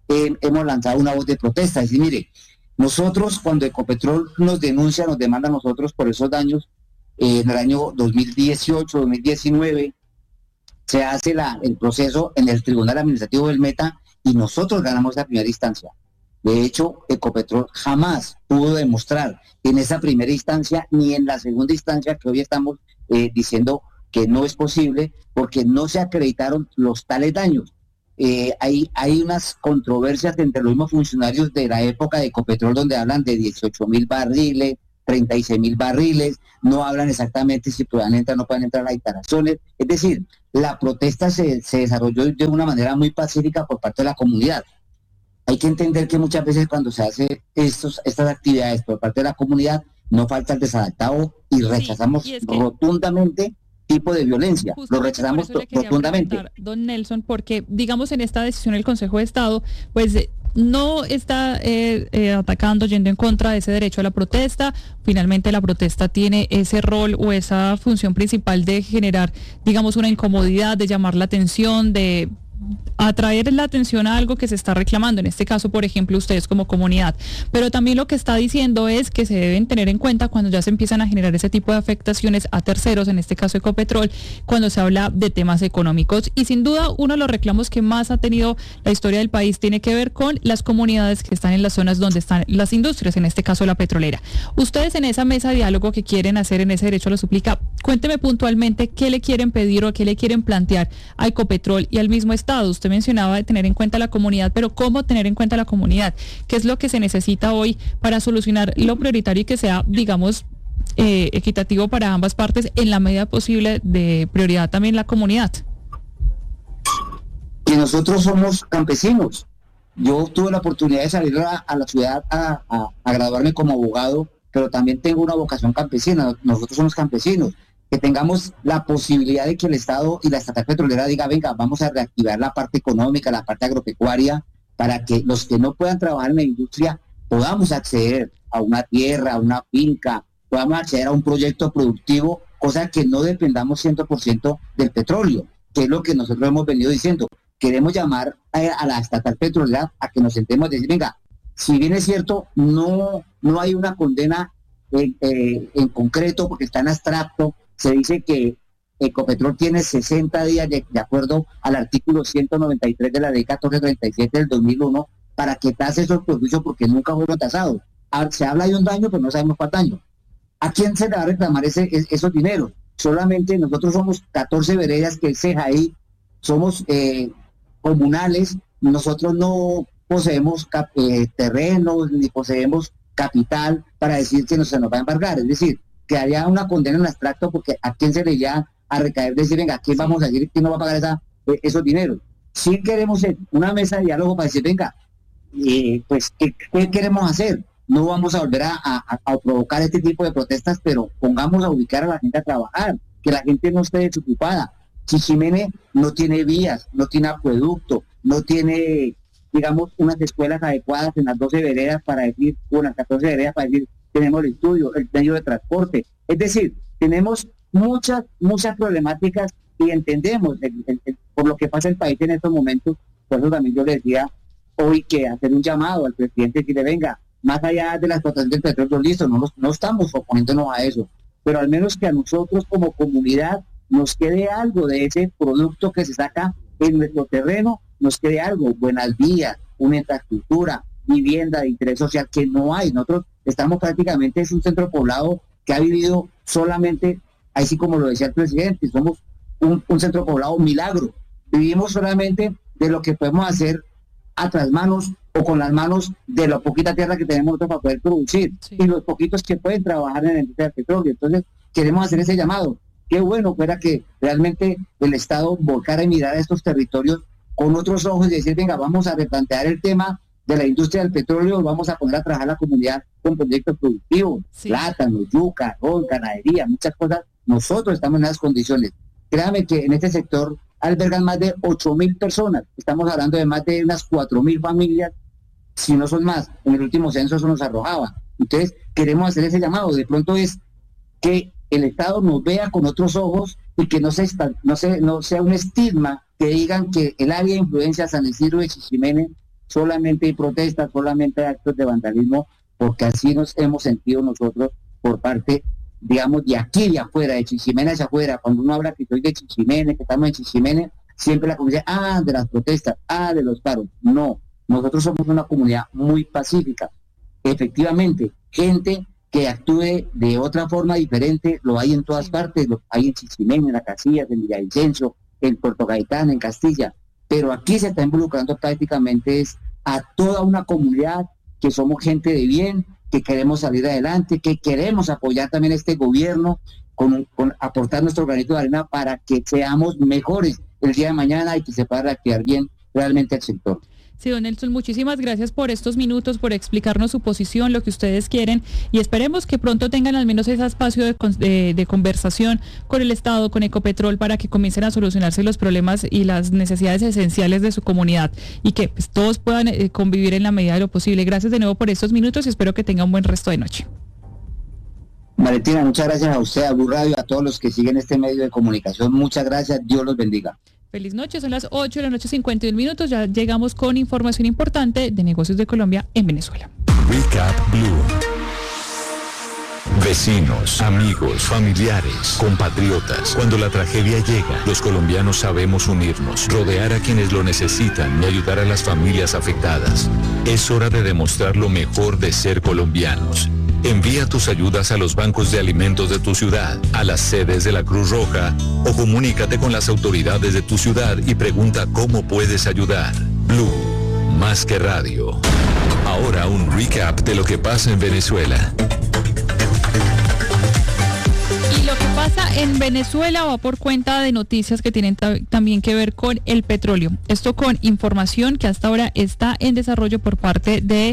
eh, hemos lanzado una voz de protesta. Es decir, mire, nosotros cuando Ecopetrol nos denuncia, nos demanda a nosotros por esos daños, eh, en el año dos mil dieciocho, dos mil diecinueve, se hace la, el proceso en el Tribunal Administrativo del Meta y nosotros ganamos la primera instancia. De hecho, Ecopetrol jamás pudo demostrar en esa primera instancia ni en la segunda instancia que hoy estamos eh, diciendo que no es posible porque no se acreditaron los tales daños. Eh, hay, hay unas controversias entre los mismos funcionarios de la época de Ecopetrol donde hablan de dieciocho mil barriles, treinta y seis mil barriles, no hablan exactamente si puedan entrar o no pueden entrar las instalaciones. Es decir, la protesta se, se desarrolló de una manera muy pacífica por parte de la comunidad. Hay que entender que muchas veces cuando se hace estos, estas actividades por parte de la comunidad, no falta el desadaptado y rechazamos sí, y es que... rotundamente tipo de violencia. Lo rechazamos rotundamente. Don Nelson, porque digamos en esta decisión el Consejo de Estado, pues no está eh, eh, atacando, yendo en contra de ese derecho a la protesta. Finalmente la protesta tiene ese rol o esa función principal de generar, digamos, una incomodidad, de llamar la atención, de atraer la atención a algo que se está reclamando, en este caso, por ejemplo, ustedes como comunidad. Pero también lo que está diciendo es que se deben tener en cuenta cuando ya se empiezan a generar ese tipo de afectaciones a terceros, en este caso Ecopetrol, cuando se habla de temas económicos. Y sin duda, uno de los reclamos que más ha tenido la historia del país tiene que ver con las comunidades que están en las zonas donde están las industrias, en este caso la petrolera. Ustedes en esa mesa de diálogo que quieren hacer en ese derecho a la súplica, cuénteme puntualmente qué le quieren pedir o qué le quieren plantear a Ecopetrol y al mismo Estado. Usted mencionaba de tener en cuenta la comunidad, pero ¿cómo tener en cuenta la comunidad? ¿Qué es lo que se necesita hoy para solucionar lo prioritario y que sea, digamos, eh, equitativo para ambas partes en la medida posible, de prioridad también la comunidad? Que nosotros somos campesinos. Yo tuve la oportunidad de salir a, a la ciudad a, a, a graduarme como abogado, pero también tengo una vocación campesina. Nosotros somos campesinos. Que tengamos la posibilidad de que el Estado y la estatal petrolera diga, venga, vamos a reactivar la parte económica, la parte agropecuaria, para que los que no puedan trabajar en la industria podamos acceder a una tierra, a una finca, podamos acceder a un proyecto productivo, cosa que no dependamos cien por ciento del petróleo, que es lo que nosotros hemos venido diciendo. Queremos llamar a, a la estatal petrolera a que nos sentemos y decir, venga, si bien es cierto, no, no hay una condena en, eh, en concreto porque está en abstracto. Se dice que Ecopetrol tiene sesenta días de, de acuerdo al artículo ciento noventa y tres de la ley catorce treinta y siete del dos mil uno para que tase esos perjuicios porque nunca fueron tasados. Se habla de un daño, pero no sabemos cuál daño. ¿A quién se le va a reclamar ese, esos dineros? Solamente nosotros somos catorce veredas que es CEJAI, somos eh, comunales, nosotros no poseemos cap, eh, terrenos ni poseemos capital para decir que no se nos va a embargar, es decir, que haya una condena en abstracto porque a quién se le iría a recaer, decir, venga, ¿a quién vamos a decir quién no va a pagar esa, eh, esos dineros? Si queremos una mesa de diálogo para decir, venga, eh, pues, ¿qué, ¿qué queremos hacer? No vamos a volver a, a, a provocar este tipo de protestas, pero pongamos a ubicar a la gente a trabajar, que la gente no esté desocupada. Chichimene no tiene vías, no tiene acueducto, no tiene, digamos, unas escuelas adecuadas en las doce veredas para decir, o en las catorce veredas para decir, tenemos el estudio, el medio de transporte. Es decir, tenemos muchas, muchas problemáticas y entendemos el, el, el, por lo que pasa el país en estos momentos. Por eso también yo le decía hoy que hacer un llamado al presidente y decirle, venga, más allá de la explotación del petróleo, listo, no, nos, no estamos oponiéndonos a eso, pero al menos que a nosotros como comunidad nos quede algo de ese producto que se saca en nuestro terreno, nos quede algo, buenas vías, una infraestructura, vivienda de interés social que no hay. Nosotros estamos prácticamente, es un centro poblado que ha vivido solamente, así como lo decía el presidente, somos un, un centro poblado milagro. Vivimos solamente de lo que podemos hacer a tras manos o con las manos de la poquita tierra que tenemos nosotros para poder producir, sí, y los poquitos que pueden trabajar en la industria del petróleo. Entonces queremos hacer ese llamado. Qué bueno fuera que realmente el Estado volcara y mirara estos territorios con otros ojos y decir, venga, vamos a replantear el tema de la industria del petróleo, vamos a poner a trabajar a la comunidad con proyectos productivos, sí, plátano, yuca, arroz, ganadería, muchas cosas. Nosotros estamos en esas condiciones. Créame que en este sector albergan más de ocho mil personas. Estamos hablando de más de unas cuatro mil familias, si no son más. En el último censo eso nos arrojaba. Entonces, queremos hacer ese llamado. De pronto es que el Estado nos vea con otros ojos y que no, se, no, se, no sea un estigma que digan que el área de influencia San Isidro de Chichimene solamente hay protestas, solamente hay actos de vandalismo, porque así nos hemos sentido nosotros por parte, digamos, de aquí y de afuera, de Chichimene hacia afuera. Cuando uno habla que soy de Chichimene, que estamos en Chichimene, siempre la comunidad, ah, de las protestas, ah, de los paros. No, nosotros somos una comunidad muy pacífica. Efectivamente, gente que actúe de otra forma diferente, lo hay en todas partes, lo hay en Chichimene, en La Casillas, en Villavicencio, en Puerto Gaitán, en Castilla, pero aquí se está involucrando prácticamente es a toda una comunidad que somos gente de bien, que queremos salir adelante, que queremos apoyar también a este gobierno, con, con aportar nuestro granito de arena para que seamos mejores el día de mañana y que se pueda reactivar bien realmente el sector. Sí, don Nelson, muchísimas gracias por estos minutos, por explicarnos su posición, lo que ustedes quieren, y esperemos que pronto tengan al menos ese espacio de, de, de conversación con el Estado, con Ecopetrol, para que comiencen a solucionarse los problemas y las necesidades esenciales de su comunidad, y que pues, todos puedan eh, convivir en la medida de lo posible. Gracias de nuevo por estos minutos y espero que tengan un buen resto de noche. Valentina, muchas gracias a usted, a Blue Radio, a todos los que siguen este medio de comunicación. Muchas gracias, Dios los bendiga. Feliz noche, son las ocho de la noche, cincuenta y un minutos. Ya llegamos con información importante de negocios de Colombia en Venezuela. Recap Blue. Vecinos, amigos, familiares, compatriotas. Cuando la tragedia llega, los colombianos sabemos unirnos, rodear a quienes lo necesitan y ayudar a las familias afectadas. Es hora de demostrar lo mejor de ser colombianos. Envía tus ayudas a los bancos de alimentos de tu ciudad, a las sedes de la Cruz Roja o comunícate con las autoridades de tu ciudad y pregunta cómo puedes ayudar. Blue, más que radio. Ahora un recap de lo que pasa en Venezuela. Y lo que pasa en Venezuela va por cuenta de noticias que tienen ta- también que ver con el petróleo. Esto con información que hasta ahora está en desarrollo por parte de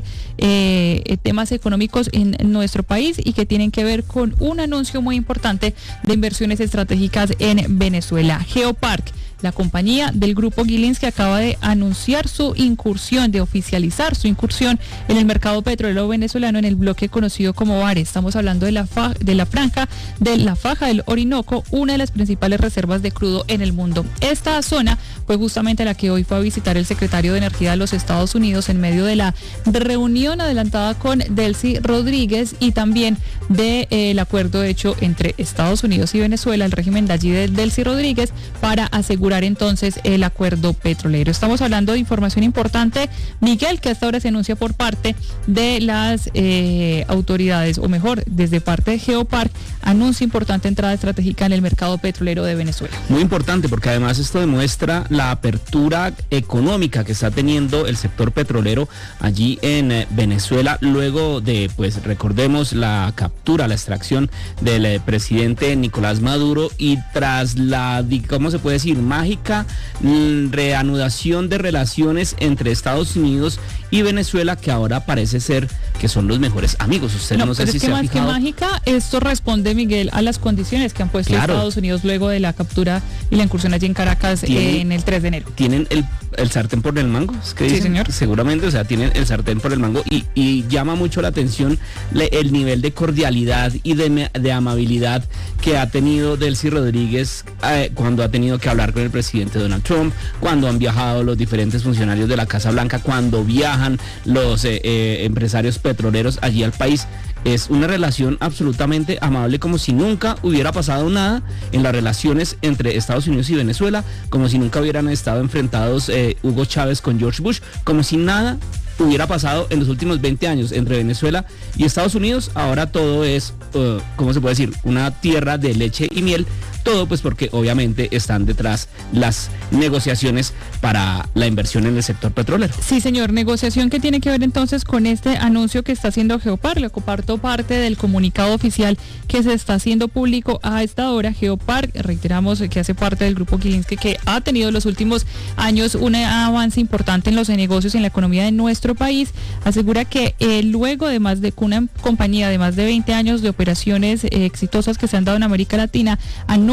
eh, temas económicos en, en nuestro país y que tienen que ver con un anuncio muy importante de inversiones estratégicas en Venezuela. Geopark, la compañía del grupo Gilinski, acaba de anunciar su incursión, de oficializar su incursión en el mercado petrolero venezolano en el bloque conocido como Vare. Estamos hablando de la, fa- de la franja de la faja del Orinoco, una de las principales reservas de crudo en el mundo. Esta zona fue justamente la que hoy fue a visitar el secretario de Energía de los Estados Unidos en medio de la reunión adelantada con Delcy Rodríguez y también del de, eh, acuerdo hecho entre Estados Unidos y Venezuela, el régimen de allí de Delcy Rodríguez, para asegurar entonces el acuerdo petrolero. Estamos hablando de información importante, Miguel, que hasta ahora se anuncia por parte de las eh, autoridades, o mejor, desde parte de Geopark, anuncia importante entrada estratégica en el mercado petrolero de Venezuela. Muy importante, porque además esto demuestra la apertura económica que está teniendo el sector petrolero allí en eh, Venezuela, luego de, pues recordemos, la captura, la extracción del eh, presidente Nicolás Maduro, y tras la, ¿cómo se puede decir?, mágica mm, reanudación de relaciones entre Estados Unidos y Venezuela, que ahora parece ser que son los mejores amigos. Usted no, no sé si es que se más ha fijado. Que mágica, esto responde, Miguel, a las condiciones que han puesto claro. Estados Unidos luego de la captura y la incursión allí en Caracas eh, en el tres de enero. Tienen el, el sartén por el mango, ¿es que dicen? Sí, señor. Seguramente, o sea, tienen el sartén por el mango y, y llama mucho la atención le, el nivel de cordialidad y de, de amabilidad que ha tenido Delcy Rodríguez eh, cuando ha tenido que hablar con el presidente Donald Trump, cuando han viajado los diferentes funcionarios de la Casa Blanca, cuando viajan los eh, eh, empresarios petroleros allí al país. Es una relación absolutamente amable, como si nunca hubiera pasado nada en las relaciones entre Estados Unidos y Venezuela, como si nunca hubieran estado enfrentados eh, Hugo Chávez con George Bush, como si nada hubiera pasado en los últimos veinte años entre Venezuela y Estados Unidos. Ahora todo es, uh, ¿cómo se puede decir?, una tierra de leche y miel. Todo pues porque obviamente están detrás las negociaciones para la inversión en el sector petrolero. Sí, señor, negociación que tiene que ver entonces con este anuncio que está haciendo Geopark. Le comparto parte del comunicado oficial que se está haciendo público a esta hora. Geopark, reiteramos que hace parte del grupo Gilinski, que ha tenido en los últimos años un avance importante en los negocios y en la economía de nuestro país. Asegura que eh, luego de más de una compañía de más de veinte años de operaciones eh, exitosas que se han dado en América Latina, anuncia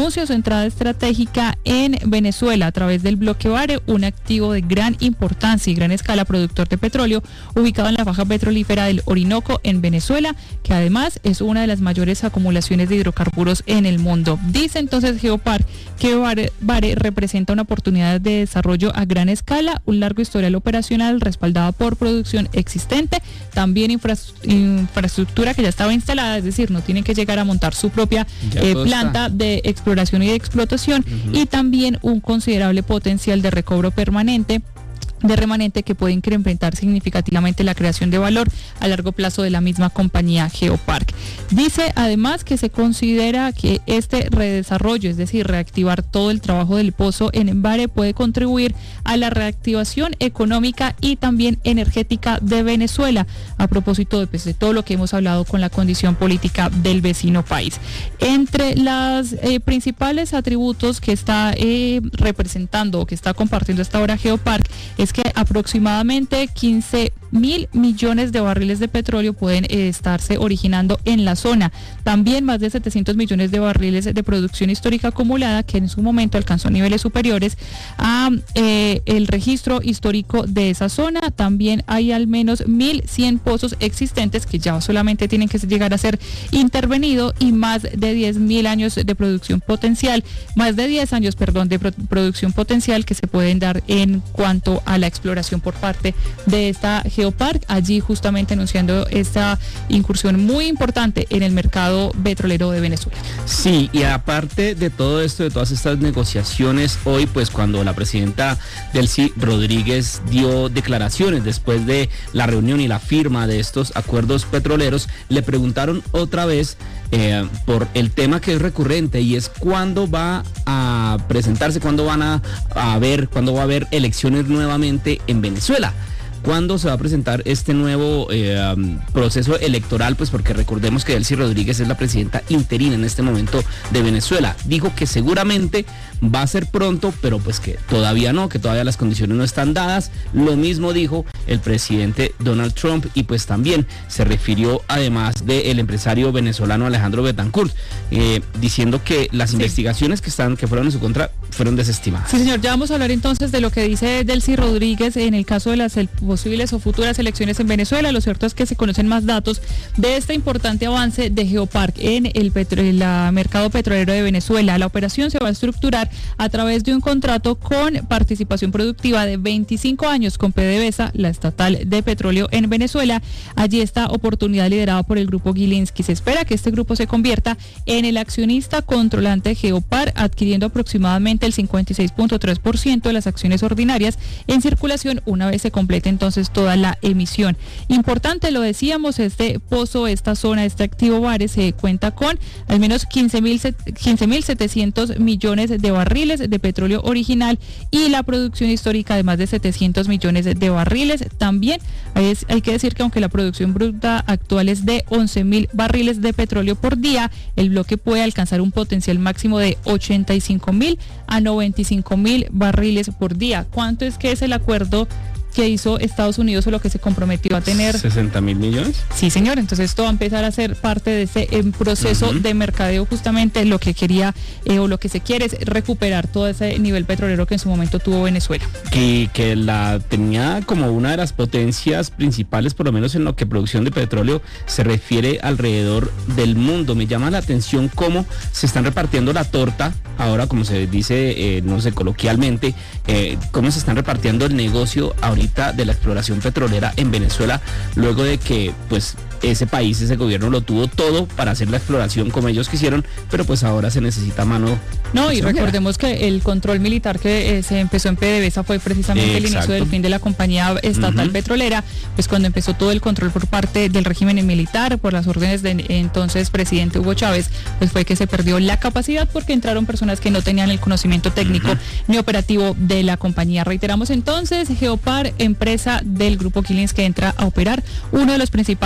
anuncia su entrada estratégica en Venezuela a través del bloque Vare, un activo de gran importancia y gran escala productor de petróleo ubicado en la faja petrolífera del Orinoco en Venezuela, que además es una de las mayores acumulaciones de hidrocarburos en el mundo. Dice entonces Geopark que Vare, Vare representa una oportunidad de desarrollo a gran escala, un largo historial operacional respaldada por producción existente, también infra, infraestructura que ya estaba instalada, es decir, no tienen que llegar a montar su propia eh, planta de exploración y de explotación, uh-huh. y también un considerable potencial de recobro permanente de remanente que puede incrementar significativamente la creación de valor a largo plazo de la misma compañía Geopark. Dice además que se considera que este redesarrollo, es decir, reactivar todo el trabajo del pozo en Vare, puede contribuir a la reactivación económica y también energética de Venezuela, a propósito de, pues, de todo lo que hemos hablado con la condición política del vecino país. Entre los eh, principales atributos que está eh, representando o que está compartiendo hasta ahora Geopark es que aproximadamente quince mil millones de barriles de petróleo pueden eh, estarse originando en la zona. También más de setecientos millones de barriles de producción histórica acumulada, que en su momento alcanzó niveles superiores a eh, el registro histórico de esa zona. También hay al menos mil cien pozos existentes que ya solamente tienen que llegar a ser intervenidos, y más de diez mil años de producción potencial, más de diez años, perdón, de pro- producción potencial que se pueden dar en cuanto a la exploración por parte de esta Geopark, allí justamente anunciando esta incursión muy importante en el mercado petrolero de Venezuela. Sí, y aparte de todo esto, de todas estas negociaciones, hoy pues cuando la presidenta Delcy Rodríguez dio declaraciones después de la reunión y la firma de estos acuerdos petroleros, le preguntaron otra vez eh, por el tema que es recurrente, y es cuándo va a presentarse, cuándo van a, a ver, cuándo va a haber elecciones nuevamente en Venezuela. ¿Cuándo se va a presentar este nuevo eh, um, proceso electoral? Pues porque recordemos que Delcy Rodríguez es la presidenta interina en este momento de Venezuela. Dijo que seguramente va a ser pronto, pero pues que todavía no, que todavía las condiciones no están dadas. Lo mismo dijo el presidente Donald Trump, y pues también se refirió además del empresario venezolano Alejandro Betancourt, eh, diciendo que las sí. investigaciones que están que fueron en su contra fueron desestimadas. Sí, señor, ya vamos a hablar entonces de lo que dice Delcy Rodríguez en el caso de las el, posibles o futuras elecciones en Venezuela. Lo cierto es que se conocen más datos de este importante avance de Geopark en el, petro, el mercado petrolero de Venezuela. La operación se va a estructurar a través de un contrato con participación productiva de veinticinco años con PDVSA, la estatal de petróleo en Venezuela. Allí esta oportunidad liderada por el grupo Gilinski. Se espera que este grupo se convierta en el accionista controlante de Geopark, adquiriendo aproximadamente el cincuenta y seis punto tres por ciento de las acciones ordinarias en circulación una vez se complete entonces toda la emisión. Importante, lo decíamos, este pozo, esta zona, este activo Vare se cuenta con al menos quince mil setecientos millones de barriles de petróleo original, y la producción histórica de más de setecientos millones de barriles. También hay, hay que decir que aunque la producción bruta actual es de once mil barriles de petróleo por día, el bloque puede alcanzar un potencial máximo de ochenta y cinco mil a noventa y cinco mil barriles por día. ¿Cuánto es que es el acuerdo que hizo Estados Unidos o lo que se comprometió a tener? ¿sesenta mil millones? Sí, señor. Entonces esto va a empezar a ser parte de ese eh, proceso uh-huh. de mercadeo. Justamente lo que quería eh, o lo que se quiere es recuperar todo ese nivel petrolero que en su momento tuvo Venezuela. Que, que la tenía como una de las potencias principales, por lo menos en lo que producción de petróleo se refiere alrededor del mundo. Me llama la atención cómo se están repartiendo la torta, ahora como se dice, eh, no sé, coloquialmente, eh, cómo se están repartiendo el negocio ahorita de la exploración petrolera en Venezuela, luego de que pues ese país, ese gobierno lo tuvo todo para hacer la exploración como ellos quisieron, pero pues ahora se necesita mano. No, y recordemos que el control militar que eh, se empezó en PDVSA fue precisamente Exacto. el inicio del fin de la compañía estatal uh-huh. petrolera, pues cuando empezó todo el control por parte del régimen militar, por las órdenes del entonces presidente Hugo Chávez, pues fue que se perdió la capacidad porque entraron personas que no tenían el conocimiento técnico uh-huh. ni operativo de la compañía. Reiteramos entonces, Geopark, empresa del grupo Gilinski, que entra a operar uno de los principales pozos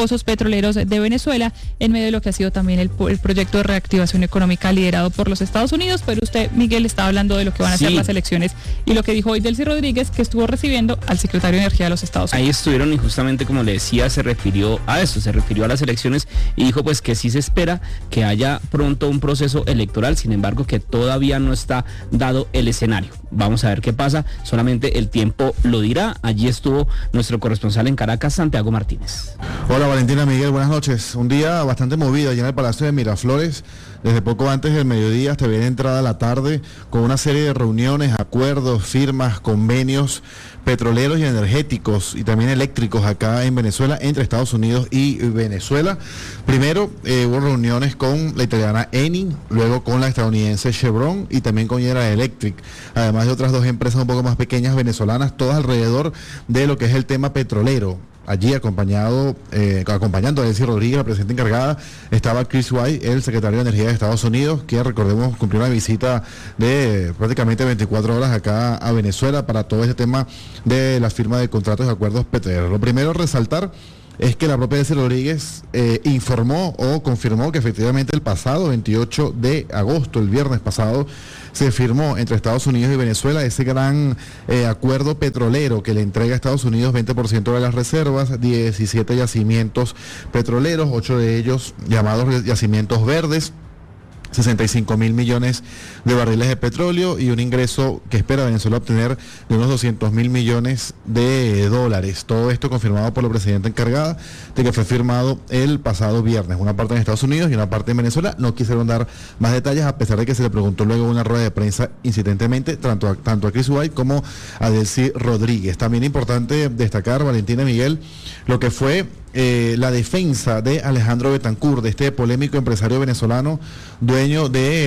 pozos petroleros de Venezuela, en medio de lo que ha sido también el, el proyecto de reactivación económica liderado por los Estados Unidos. Pero usted, Miguel, estaba hablando de lo que van a Sí. ser las elecciones y lo que dijo hoy Delcy Rodríguez, que estuvo recibiendo al secretario de Energía de los Estados Unidos. Ahí estuvieron y justamente como le decía, se refirió a eso, se refirió a las elecciones y dijo pues que sí se espera que haya pronto un proceso electoral, sin embargo que todavía no está dado el escenario. Vamos a ver qué pasa, solamente el tiempo lo dirá. Allí estuvo nuestro corresponsal en Caracas, Santiago Martínez. Hola Valentina, Miguel, buenas noches. Un día bastante movido allá en el Palacio de Miraflores. Desde poco antes del mediodía hasta bien entrada la tarde, con una serie de reuniones, acuerdos, firmas, convenios petroleros y energéticos y también eléctricos acá en Venezuela, entre Estados Unidos y Venezuela. Primero eh, hubo reuniones con la italiana Eni, luego con la estadounidense Chevron y también con General Electric, además de otras dos empresas un poco más pequeñas venezolanas, todas alrededor de lo que es el tema petrolero. Allí acompañado, eh, acompañando a Delcy Rodríguez, la presidenta encargada, estaba Chris White, el secretario de Energía de Estados Unidos, que recordemos cumplió una visita de prácticamente veinticuatro horas acá a Venezuela para todo este tema de la firma de contratos y acuerdos petroleros. Lo primero a resaltar es que la propia Delcy Rodríguez eh, informó o confirmó que efectivamente el pasado veintiocho de agosto, el viernes pasado, se firmó entre Estados Unidos y Venezuela ese gran eh, acuerdo petrolero que le entrega a Estados Unidos veinte por ciento de las reservas, diecisiete yacimientos petroleros, ocho de ellos llamados yacimientos verdes, sesenta y cinco mil millones de barriles de petróleo y un ingreso que espera Venezuela obtener de unos doscientos mil millones de dólares. Todo esto confirmado por la presidenta encargada, de que fue firmado el pasado viernes, una parte en Estados Unidos y una parte en Venezuela. No quisieron dar más detalles, a pesar de que se le preguntó luego en una rueda de prensa incidentemente tanto a, tanto a Chris White como a Delcy Rodríguez. También importante destacar, Valentina y Miguel, lo que fue Eh, la defensa de Alejandro Betancourt, de este polémico empresario venezolano, dueño de